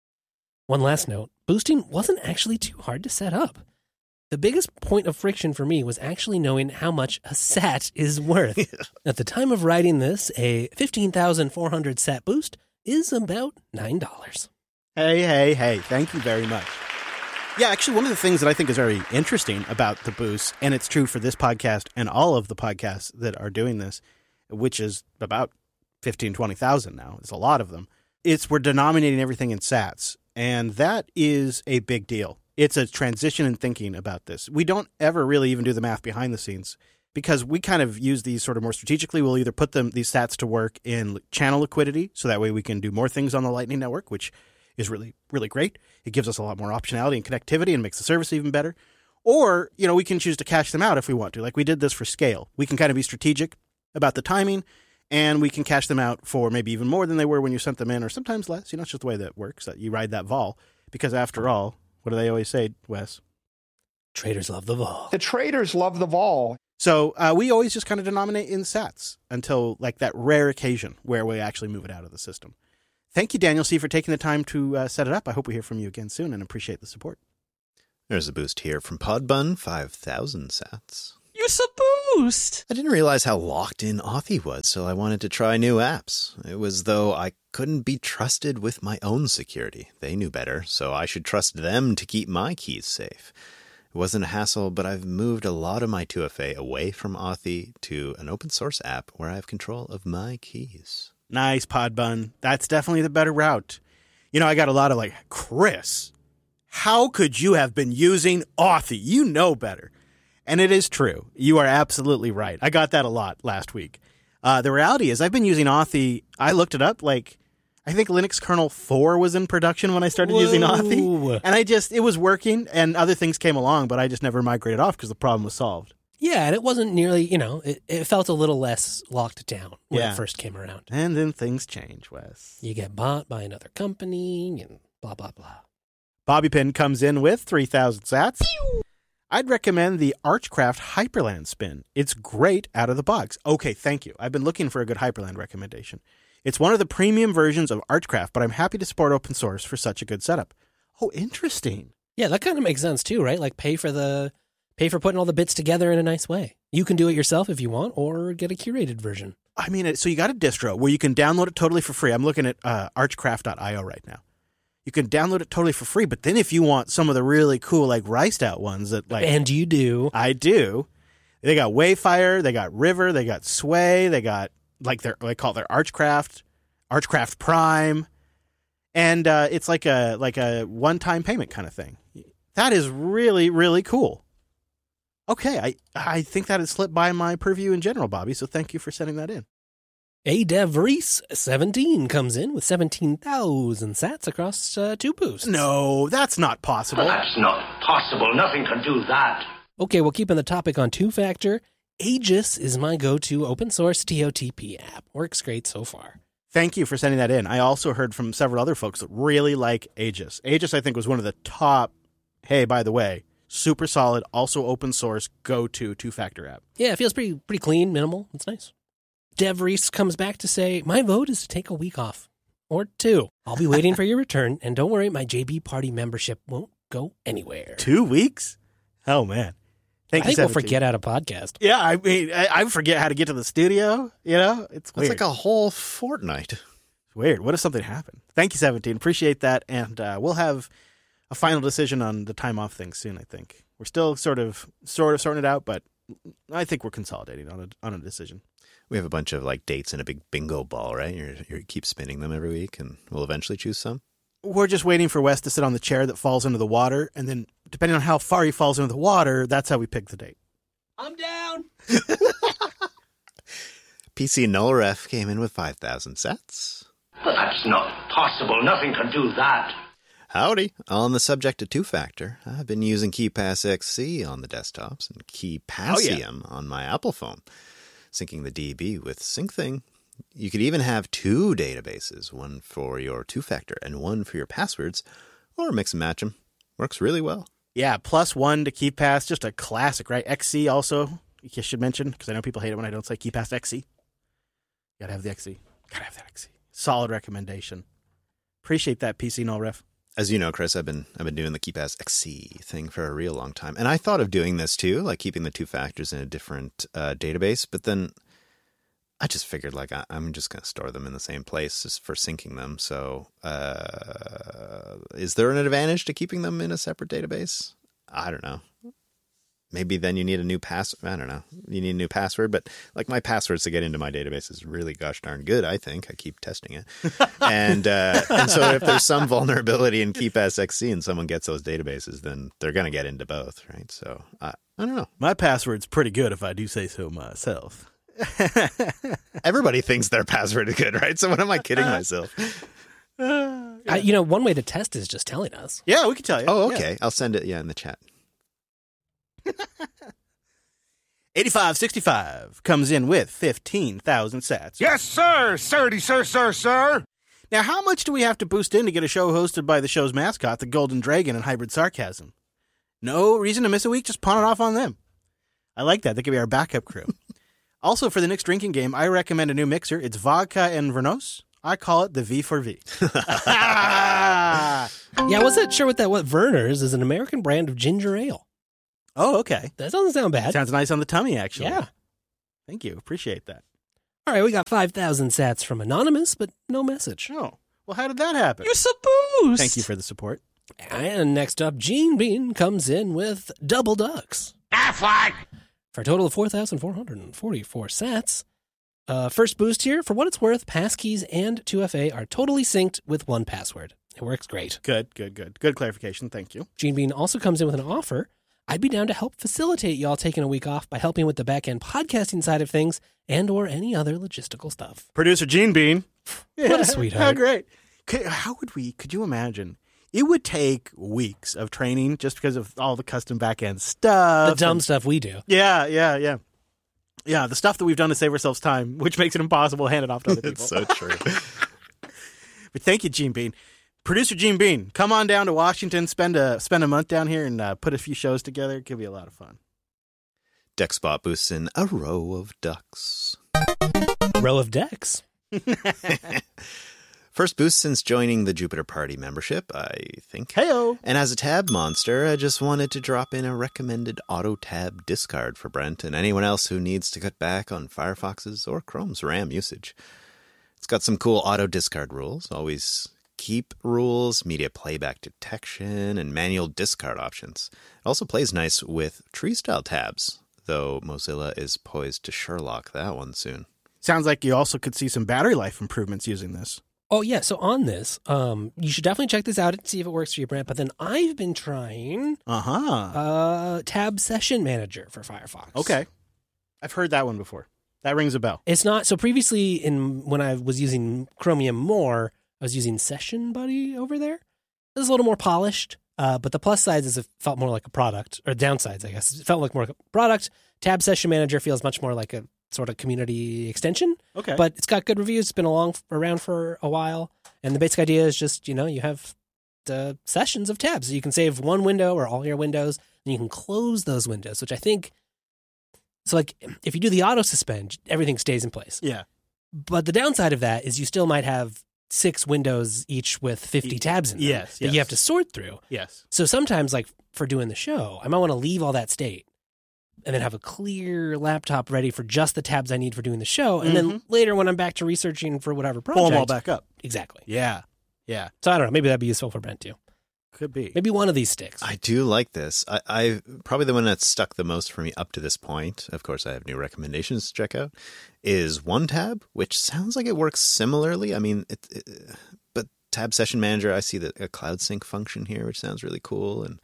One last note, boosting wasn't actually too hard to set up. The biggest point of friction for me was actually knowing how much a sat is worth. At the time of writing this, a fifteen thousand four hundred sat boost is about nine dollars. Hey, hey, hey, thank you very much. Yeah, actually, one of the things that I think is very interesting about the boost, and it's true for this podcast and all of the podcasts that are doing this, which is about fifteen, twenty thousand now. It's a lot of them. It's we're denominating everything in sats, and that is a big deal. It's a transition in thinking about this. We don't ever really even do the math behind the scenes because we kind of use these sort of more strategically. We'll either put them these sats to work in channel liquidity, so that way we can do more things on the Lightning Network, which is really, really great. It gives us a lot more optionality and connectivity and makes the service even better. Or, you know, we can choose to cash them out if we want to. Like we did this for scale. We can kind of be strategic about the timing, and we can cash them out for maybe even more than they were when you sent them in, or sometimes less. You know, it's just the way that works, that you ride that vol. Because after all, what do they always say, Wes? Traders love the vol. The traders love the vol. So uh, we always just kind of denominate in sats until like that rare occasion where we actually move it out of the system. Thank you, Daniel C., for taking the time to uh, set it up. I hope we hear from you again soon and appreciate the support. There's a boost here from Podbun, five thousand sats. Use a boost! I didn't realize how locked in Authy was, so I wanted to try new apps. It was though I couldn't be trusted with my own security. They knew better, so I should trust them to keep my keys safe. It wasn't a hassle, but I've moved a lot of my two F A away from Authy to an open source app where I have control of my keys. Nice, Podbun. That's definitely the better route. You know, I got a lot of like, Chris, how could you have been using Authy? You know better. And it is true. You are absolutely right. I got that a lot last week. Uh, the reality is I've been using Authy. I looked it up. Like, I think Linux kernel four was in production when I started Whoa. using Authy. And I just, it was working and other things came along, but I just never migrated off because the problem was solved. Yeah, and it wasn't nearly, you know, it, it felt a little less locked down when Yeah. it first came around. And then things change, Wes. You get bought by another company and blah, blah, blah. Bobby Pin comes in with three thousand sats. I'd recommend the Archcraft Hyperland spin. It's great out of the box. Okay, thank you. I've been looking for a good Hyperland recommendation. It's one of the premium versions of Archcraft, but I'm happy to support open source for such a good setup. Oh, interesting. Yeah, that kind of makes sense too, right? Like pay for the pay for putting all the bits together in a nice way. You can do it yourself if you want, or get a curated version. I mean, it, so you got a distro where you can download it totally for free. I'm looking at uh, archcraft dot io right now. You can download it totally for free, but then if you want some of the really cool, like, riced out ones that, like, and you do, I do. They got Wayfire, they got River, they got Sway, they got like their they call it their Archcraft, Archcraft Prime, and uh, it's like a like a one time payment kind of thing. That is really really cool. Okay, I I think that has slipped by my purview in general, Bobby. So thank you for sending that in. A Dev Reese seventeen comes in with seventeen thousand sats across uh, two boosts. No, that's not possible. That's not possible. Nothing can do that. Okay, well, keeping the topic on two-factor, Aegis is my go-to open-source T O T P app. Works great so far. Thank you for sending that in. I also heard from several other folks that really like Aegis. Aegis, I think, was one of the top, hey, by the way, super solid, also open-source, go-to two-factor app. Yeah, it feels pretty pretty clean, minimal. It's nice. Dev Reese comes back to say, my vote is to take a week off. Or two. I'll be waiting for your return, and don't worry, my J B Party membership won't go anywhere. Two weeks? Oh, man. Thank I you, think we'll seventeen. forget how to podcast. Yeah, I mean, I, I forget how to get to the studio, you know? It's weird. It's like a whole fortnight. It's weird. What if something happened? Thank you, seventeen. Appreciate that, and uh, we'll have a final decision on the time off thing soon, I think. We're still sort of sort of sorting it out, but I think we're consolidating on a, on a decision. We have a bunch of like dates in a big bingo ball, right? You're, you keep spinning them every week, and we'll eventually choose some. We're just waiting for Wes to sit on the chair that falls into the water, and then depending on how far he falls into the water, that's how we pick the date. I'm down. P C Null Ref came in with five thousand sats. That's not possible. Nothing can do that. Howdy. On the subject of two-factor, I've been using KeyPass X C on the desktops and KeyPassium oh, yeah. on my Apple phone, syncing the D B with SyncThing. You could even have two databases, one for your two-factor and one for your passwords, or mix and match them. Works really well. Yeah, plus one to KeyPass, just a classic, right? X C also, you should mention, because I know people hate it when I don't say KeyPass X C. Gotta have the X C. Gotta have that X C. Solid recommendation. Appreciate that, P C Null Ref. As you know, Chris, I've been I've been doing the KeyPass X C thing for a real long time. And I thought of doing this too, like keeping the two factors in a different uh, database. But then I just figured like I, I'm just going to store them in the same place just for syncing them. So uh, is there an advantage to keeping them in a separate database? I don't know. Maybe then you need a new pass. I don't know. You need a new password, but like my passwords to get into my database is really gosh darn good. I think I keep testing it, and uh, and so if there's some vulnerability in KeyPass X C and someone gets those databases, then they're gonna get into both, right? So uh, I don't know. My password's pretty good, if I do say so myself. Everybody thinks their password is good, right? So what am I kidding myself? Uh, yeah. I, you know, one way to test is just telling us. Yeah, we can tell you. Oh, okay. Yeah. I'll send it. Yeah, in the chat. eighty-five sixty-five comes in with fifteen thousand sats. Yes, sir. Sirdy, sir, sir, sir. Now, how much do we have to boost in to get a show hosted by the show's mascot, the Golden Dragon, and Hybrid Sarcasm? No reason to miss a week. Just pawn it off on them. I like that. They could be our backup crew. Also, for the next drinking game, I recommend a new mixer. It's vodka and Vernos. I call it the V for V. Yeah, I wasn't sure what that was. Werner's is an American brand of ginger ale. Oh, okay. That doesn't sound bad. Sounds nice on the tummy, actually. Yeah. Thank you. Appreciate that. All right, we got five thousand sats from Anonymous, but no message. Oh, well, how did that happen? You're so boost. Thank you for the support. And next up, Gene Bean comes in with Double Ducks. Affleck! For a total of four thousand four hundred forty-four sats. Uh, first boost here. For what it's worth, passkeys and two F A are totally synced with one password. It works great. Good, good, good. Good clarification. Thank you. Gene Bean also comes in with an offer. I'd be down to help facilitate y'all taking a week off by helping with the back-end podcasting side of things and or any other logistical stuff. Producer Gene Bean. What a sweetheart. How great. Could, how would we, could you imagine? It would take weeks of training just because of all the custom back-end stuff. The dumb and, stuff we do. Yeah, yeah, yeah. Yeah, the stuff that we've done to save ourselves time, which makes it impossible to hand it off to other people. It's so true. But thank you, Gene Bean. Producer Gene Bean, come on down to Washington, spend a spend a month down here, and uh, put a few shows together. It could be a lot of fun. Dexbot boosts in a row of ducks. Row of decks. First boost since joining the Jupiter Party membership, I think. Heyo. And as a tab monster, I just wanted to drop in a recommended auto-tab discard for Brent and anyone else who needs to cut back on Firefox's or Chrome's RAM usage. It's got some cool auto-discard rules, always keep rules, media playback detection, and manual discard options. It also plays nice with tree-style tabs, though Mozilla is poised to Sherlock that one soon. Sounds like you also could see some battery life improvements using this. Oh, yeah. So on this, um, you should definitely check this out and see if it works for you, Brent. But then I've been trying uh-huh. uh, Tab Session Manager for Firefox. Okay. I've heard that one before. That rings a bell. It's not. So previously, in when I was using Chromium more, I was using Session Buddy over there. It was a little more polished, uh, but the plus sides is it felt more like a product, or downsides, I guess. It felt like more like a product. Tab Session Manager feels much more like a sort of community extension. Okay. But it's got good reviews. It's been along around for a while. And the basic idea is just, you know, you have the sessions of tabs. You can save one window or all your windows, and you can close those windows, which I think, so like if you do the auto suspend, everything stays in place. Yeah. But the downside of that is you still might have six windows each with fifty tabs in them yes, that yes. you have to sort through. Yes. So sometimes, like for doing the show, I might want to leave all that state and then have a clear laptop ready for just the tabs I need for doing the show. And mm-hmm. then later when I'm back to researching for whatever project, pull them all back up. Exactly. Yeah. Yeah. So I don't know. Maybe that'd be useful for Brent too. Could be. Maybe one of these sticks. I do like this. I, I probably the one that's stuck the most for me up to this point, of course I have new recommendations to check out, is OneTab, which sounds like it works similarly. I mean, it, it, but Tab Session Manager, I see the, a Cloud Sync function here, which sounds really cool. And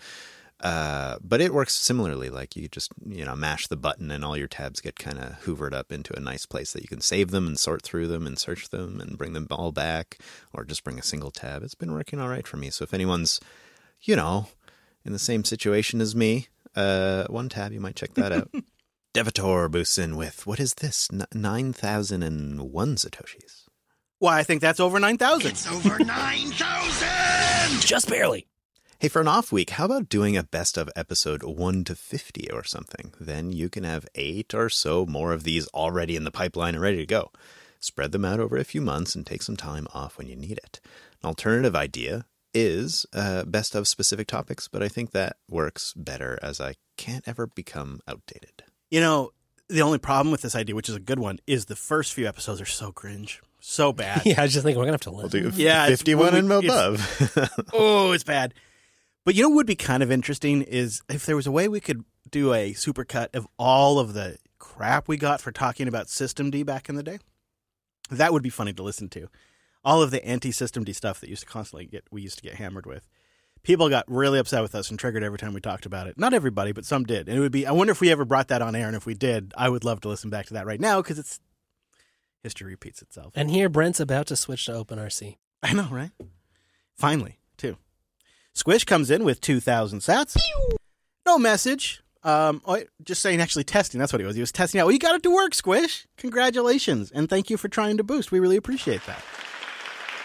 uh, but it works similarly. Like you just, you know, mash the button and all your tabs get kind of hoovered up into a nice place that you can save them and sort through them and search them and bring them all back, or just bring a single tab. It's been working all right for me. So if anyone's, you know, in the same situation as me, uh, OneTab, you might check that out. Devator boosts in with, what is this? N- nine thousand one Satoshis. Why, I think that's over nine thousand. It's over nine thousand! Just barely. Hey, for an off week, how about doing a best of episode one to fifty or something? Then you can have eight or so more of these already in the pipeline and ready to go. Spread them out over a few months and take some time off when you need it. An alternative idea is uh, best of specific topics, but I think that works better as I can't ever become outdated. You know, the only problem with this idea, which is a good one, is the first few episodes are so cringe. So bad. Yeah, I was just thinking we're going to have to listen. We'll do yeah, fifty-one and it's, above. Oh, it's bad. But you know what would be kind of interesting is if there was a way we could do a supercut of all of the crap we got for talking about Systemd back in the day. That would be funny to listen to. All of the anti-Systemd stuff that used to constantly get we used to get hammered with. People got really upset with us and triggered every time we talked about it. Not everybody, but some did. And it would be, I wonder if we ever brought that on air, and if we did, I would love to listen back to that right now because it's history repeats itself. And here Brent's about to switch to OpenRC. I know, right? Finally, too. Squish comes in with two thousand sats. Pew! No message. Um, oh, just saying actually testing. That's what he was. He was testing out. Well, you got it to work, Squish. Congratulations. And thank you for trying to boost. We really appreciate that.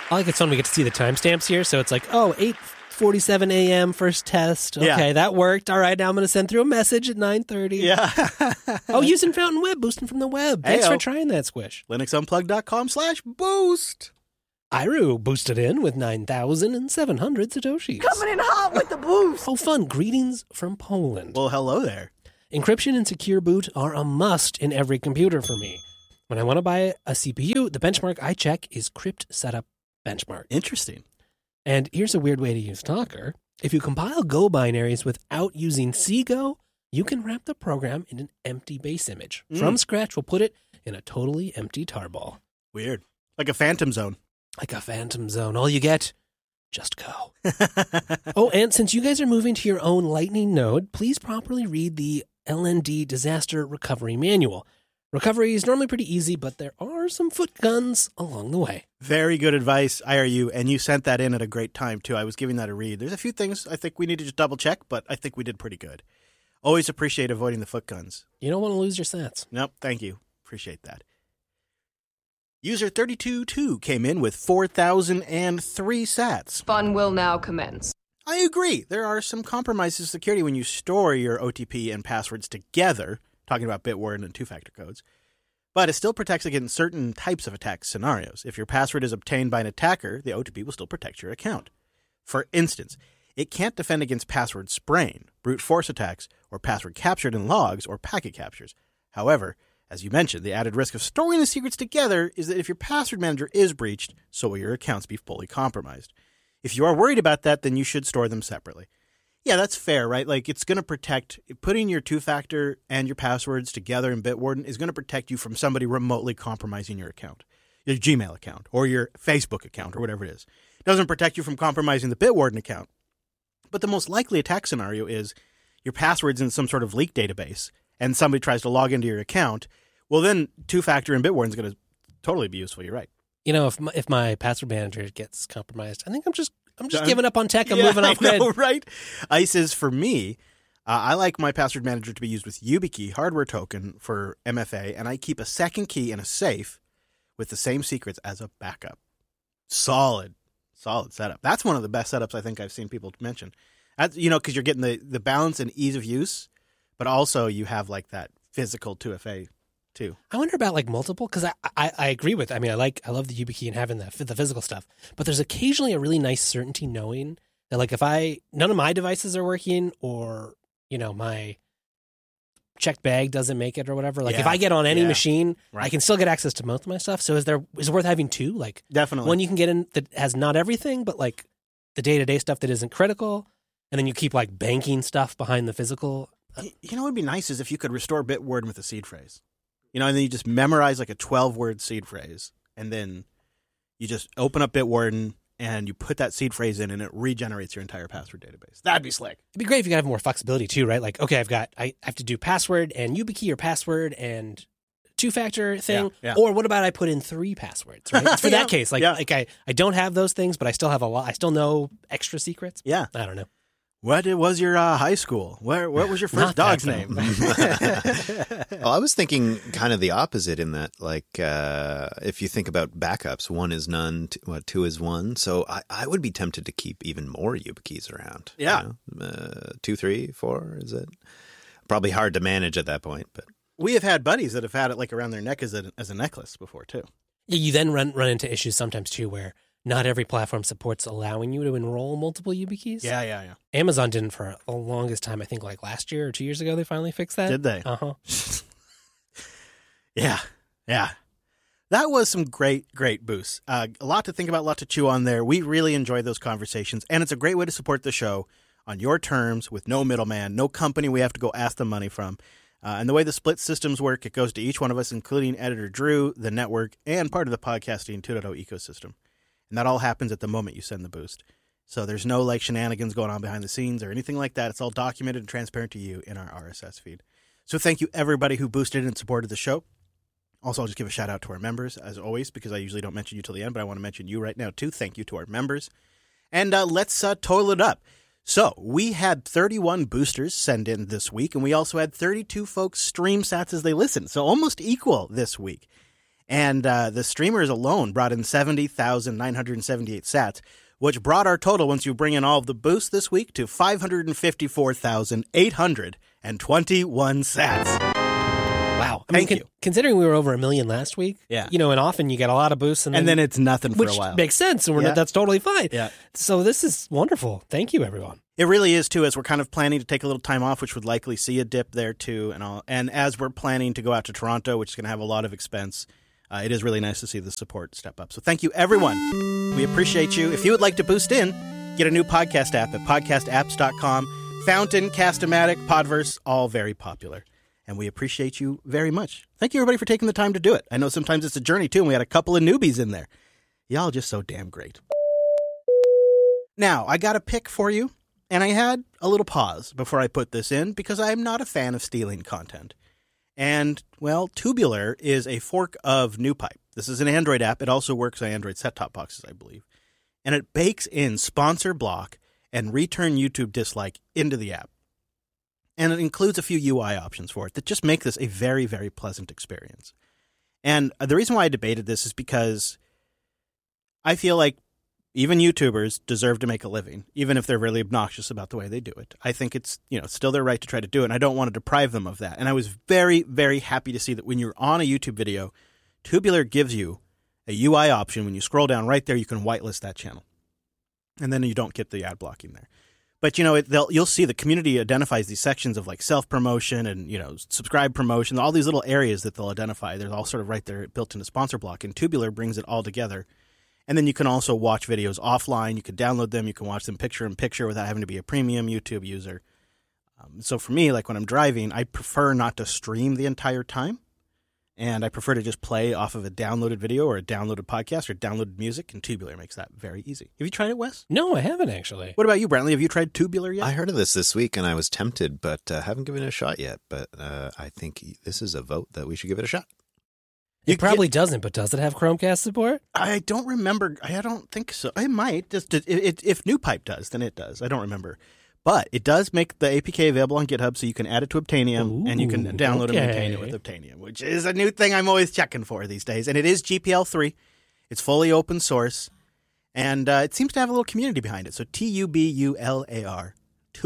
I like it's fun we get to see the timestamps here. So it's like, oh, eight forty-seven a.m. first test. Okay, Yeah. that worked. All right, now I'm going to send through a message at nine thirty. Yeah. Oh, using Fountain Web, boosting from the web. Thanks Heyo. for trying that, Squish. LinuxUnplugged.com slash boost. Iru boosted in with nine thousand seven hundred Satoshis. Coming in hot with the boost. Oh, fun. Greetings from Poland. Well, hello there. Encryption and secure boot are a must in every computer for me. When I want to buy a C P U, the benchmark I check is Crypt Setup Benchmark. Interesting. And here's a weird way to use Docker. If you compile Go binaries without using C Go, you can wrap the program in an empty base image. Mm. From scratch, we'll put it in a totally empty tarball. Weird. Like a phantom zone. Like a phantom zone. All you get, just go. Oh, and since you guys are moving to your own Lightning node, please properly read the L N D Disaster Recovery Manual. Recovery is normally pretty easy, but there are some foot guns along the way. Very good advice, I R U, and you sent that in at a great time, too. I was giving that a read. There's a few things I think we need to just double check, but I think we did pretty good. Always appreciate avoiding the foot guns. You don't want to lose your sats. Nope, thank you. Appreciate that. User thirty-two two came in with four thousand three sats. Fun will now commence. I agree. There are some compromises to security when you store your O T P and passwords together, talking about Bitwarden and two-factor codes, but it still protects against certain types of attack scenarios. If your password is obtained by an attacker, the O T P will still protect your account. For instance, it can't defend against password spraying, brute force attacks, or password captured in logs or packet captures. However, as you mentioned, the added risk of storing the secrets together is that if your password manager is breached, so will your accounts be fully compromised. If you are worried about that, then you should store them separately. Yeah, that's fair, right? Like, it's going to protect, putting your two-factor and your passwords together in Bitwarden is going to protect you from somebody remotely compromising your account, your Gmail account, or your Facebook account, or whatever it is. It doesn't protect you from compromising the Bitwarden account. But the most likely attack scenario is your password's in some sort of leak database, and somebody tries to log into your account. Well, then two-factor in Bitwarden is going to totally be useful. You're right. You know, if my, if my password manager gets compromised, I think I'm just I'm just Done. giving up on tech. I'm Yeah, moving off I know, grid. right? ICE is for me. Uh, I like my password manager to be used with YubiKey hardware token for M F A, and I keep a second key in a safe with the same secrets as a backup. Solid, solid setup. That's one of the best setups I think I've seen people mention. That's, you know, because you're getting the, the balance and ease of use, but also you have like that physical two F A too. I wonder about like multiple, because I, I I agree with. I mean, I like I love the YubiKey and having the the physical stuff, but there's occasionally a really nice certainty knowing that like if I none of my devices are working, or you know my checked bag doesn't make it or whatever. Like Yeah. if I get on any Yeah. machine, Right. I can still get access to most of my stuff. So is there is it worth having two? Like Definitely. one you can get in that has not everything, but like the day to day stuff that isn't critical, and then you keep like banking stuff behind the physical. Y- You know what would be nice is if you could restore Bitwarden with a seed phrase. You know, and then you just memorize like a twelve-word seed phrase, and then you just open up Bitwarden, and you put that seed phrase in, and it regenerates your entire password database. That'd be slick. It'd be great if you could have more flexibility too, right? Like, okay, I've got, I have to do password and YubiKey or password and two-factor thing. Yeah, yeah. Or what about I put in three passwords, right? For Yeah, that case, like, yeah. like I, I don't have those things, but I still have a lot. I still know extra secrets. Yeah. I don't know. What was your uh, high school? Where What was your first Not that dog's though. name? Well, I was thinking kind of the opposite in that, like, uh, if you think about backups, one is none, t- what, two is one. So I, I would be tempted to keep even more YubiKeys around. you Yeah. know? Uh, two, three, four, is it? Probably hard to manage at that point, but We have had buddies that have had it like around their neck as a, as a necklace before, too. Yeah, you then run run into issues sometimes too, where not every platform supports allowing you to enroll multiple YubiKeys. Yeah, yeah, yeah. Amazon didn't for the longest time. I think like last year or two years ago, they finally fixed that. Did they? Uh huh. Yeah, yeah. That was some great, great boosts. Uh, a lot to think about, a lot to chew on there. We really enjoyed those conversations, and it's a great way to support the show on your terms with no middleman, no company we have to go ask them money from. Uh, and the way the split systems work, it goes to each one of us, including editor Drew, the network, and part of the podcasting two point oh ecosystem. And that all happens at the moment you send the boost. So there's no like shenanigans going on behind the scenes or anything like that. It's all documented and transparent to you in our R S S feed. So thank you everybody who boosted and supported the show. Also, I'll just give a shout out to our members, as always, because I usually don't mention you till the end, but I want to mention you right now, too. Thank you to our members. And uh, let's uh, total it up. So, we had thirty-one boosters send in this week, and we also had thirty-two folks stream sats as they listened, so almost equal this week. And uh, the streamers alone brought in seventy thousand nine hundred seventy-eight sats, which brought our total, once you bring in all of the boosts this week, to five hundred fifty-four thousand eight hundred twenty-one sats. Wow. I Thank mean, you. Con- considering we were over a million last week, yeah. you know, and often you get a lot of boosts. And then, and then it's nothing for which a while. makes sense, and we're yeah. not, that's totally fine. Yeah. So this is wonderful. Thank you, everyone. It really is, too, as we're kind of planning to take a little time off, which would likely see a dip there, too. And all. And as we're planning to go out to Toronto, which is going to have a lot of expense, uh, it is really nice to see the support step up. So thank you, everyone. We appreciate you. If you would like to boost in, get a new podcast app at podcast apps dot com. Fountain, Cast-O-Matic, Podverse, all very popular. And we appreciate you very much. Thank you, everybody, for taking the time to do it. I know sometimes it's a journey, too, and we had a couple of newbies in there. Y'all just so damn great. Now, I got a pick for you, and I had a little pause before I put this in because I'm not a fan of stealing content. And, well, Tubular is a fork of NewPipe. This is an Android app. It also works on Android set-top boxes, I believe. And it bakes in sponsor block and return YouTube dislike into the app. And it includes a few U I options for it that just make this a very, very pleasant experience. And the reason why I debated this is because I feel like even YouTubers deserve to make a living, even if they're really obnoxious about the way they do it. I think it's, you know, still their right to try to do it, and I don't want to deprive them of that. And I was very, very happy to see that when you're on a YouTube video, Tubular gives you a U I option. When you scroll down right there, you can whitelist that channel. And then you don't get the ad blocking there. But, you know, it, they'll, you'll see the community identifies these sections of like self-promotion and, you know, subscribe promotion, all these little areas that they'll identify. They're all sort of right there built into sponsor block, and Tubular brings it all together. And then you can also watch videos offline. You can download them. You can watch them picture in picture without having to be a premium YouTube user. Um, so for me, like when I'm driving, I prefer not to stream the entire time. And I prefer to just play off of a downloaded video or a downloaded podcast or downloaded music, and Tubular makes that very easy. Have you tried it, Wes? No, I haven't, actually. What about you, Brantley? Have you tried Tubular yet? I heard of this this week, and I was tempted, but uh, haven't given it a shot yet. But uh, I think this is a vote that we should give it a shot. It You probably get- doesn't, but does it have Chromecast support? I don't remember. I don't think so. I might. Just it, it, if NewPipe does, then it does. I don't remember. But it does make the A P K available on GitHub, so you can add it to Obtainium, Ooh, and you can download okay. and maintain it with Obtainium, which is a new thing I'm always checking for these days. And it is G P L three. It's fully open source, and uh, it seems to have a little community behind it. So T U B U L A R.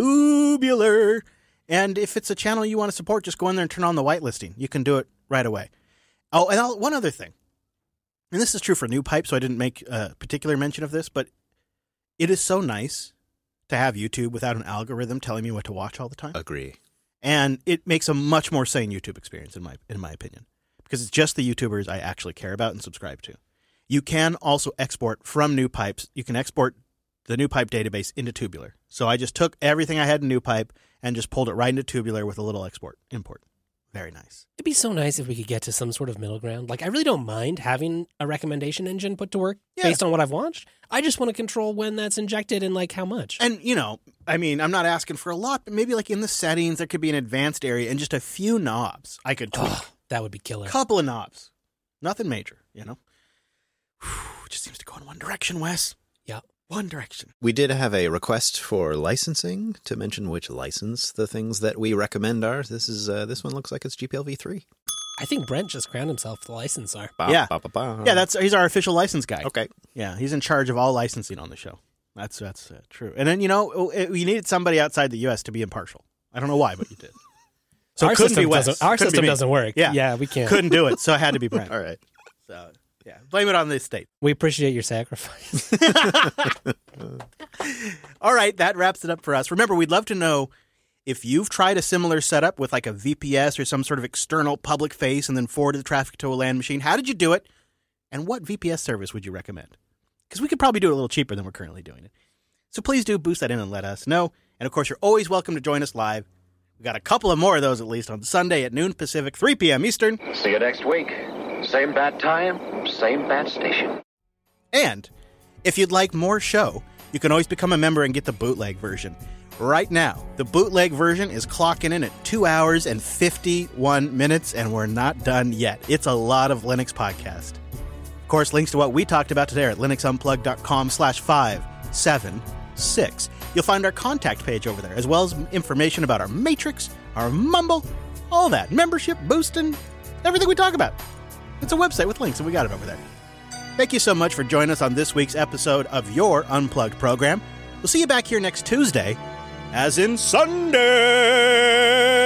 Tubular. And if it's a channel you want to support, just go in there and turn on the whitelisting. You can do it right away. Oh, and I'll, one other thing. And this is true for NewPipe, so I didn't make a particular mention of this, but it is so nice to have YouTube without an algorithm telling me what to watch all the time. Agree. And it makes a much more sane YouTube experience, in my in my opinion, because it's just the YouTubers I actually care about and subscribe to. You can also export from NewPipes. You can export the NewPipe database into Tubular. So I just took everything I had in NewPipe and just pulled it right into Tubular with a little export import. Very nice. It'd be so nice if we could get to some sort of middle ground. Like, I really don't mind having a recommendation engine put to work Yeah. based on what I've watched. I just want to control when that's injected and, like, how much. And, you know, I mean, I'm not asking for a lot, but maybe like in the settings, there could be an advanced area and just a few knobs I could tweak. Oh, that would be killer. Couple of knobs. Nothing major, you know? Whew, it just seems to go in one direction, Wes. Yeah. One direction. We did have a request for licensing to mention which license the things that we recommend are. This is uh, this one looks like it's G P L v three. I think Brent just crowned himself the licensor. Ba, Yeah. ba, ba, ba. Yeah, that's he's our official license guy. Okay. Yeah, he's in charge of all licensing on the show. That's that's uh, true. And then, you know, you needed somebody outside the U S to be impartial. I don't know why, but you did. So our it couldn't system be Wes. doesn't, our Couldn't be system me. doesn't work. Yeah. yeah, we can't. Couldn't do it, so it had to be Brent. All right. So, yeah, blame it on the state. We appreciate your sacrifice. All right, that wraps it up for us. Remember, we'd love to know if you've tried a similar setup with like a V P S or some sort of external public face and then forwarded the traffic to a LAN machine. How did you do it? And what V P S service would you recommend? Because we could probably do it a little cheaper than we're currently doing it. So please do boost that in and let us know. And of course, you're always welcome to join us live. We got a couple of more of those at least on Sunday at noon Pacific, three p.m. Eastern. See you next week. Same bat time, same bat station. And if you'd like more show, you can always become a member and get the bootleg version. Right now, the bootleg version is clocking in at two hours and fifty-one minutes, and we're not done yet. It's a lot of Linux podcast. Of course, links to what we talked about today are at linuxunplugged.com slash 576. You'll find our contact page over there, as well as information about our Matrix, our Mumble, all that, membership, boosting, everything we talk about. It's a website with links, and we got it over there. Thank you so much for joining us on this week's episode of your Unplugged program. We'll see you back here next Tuesday, as in Sunday.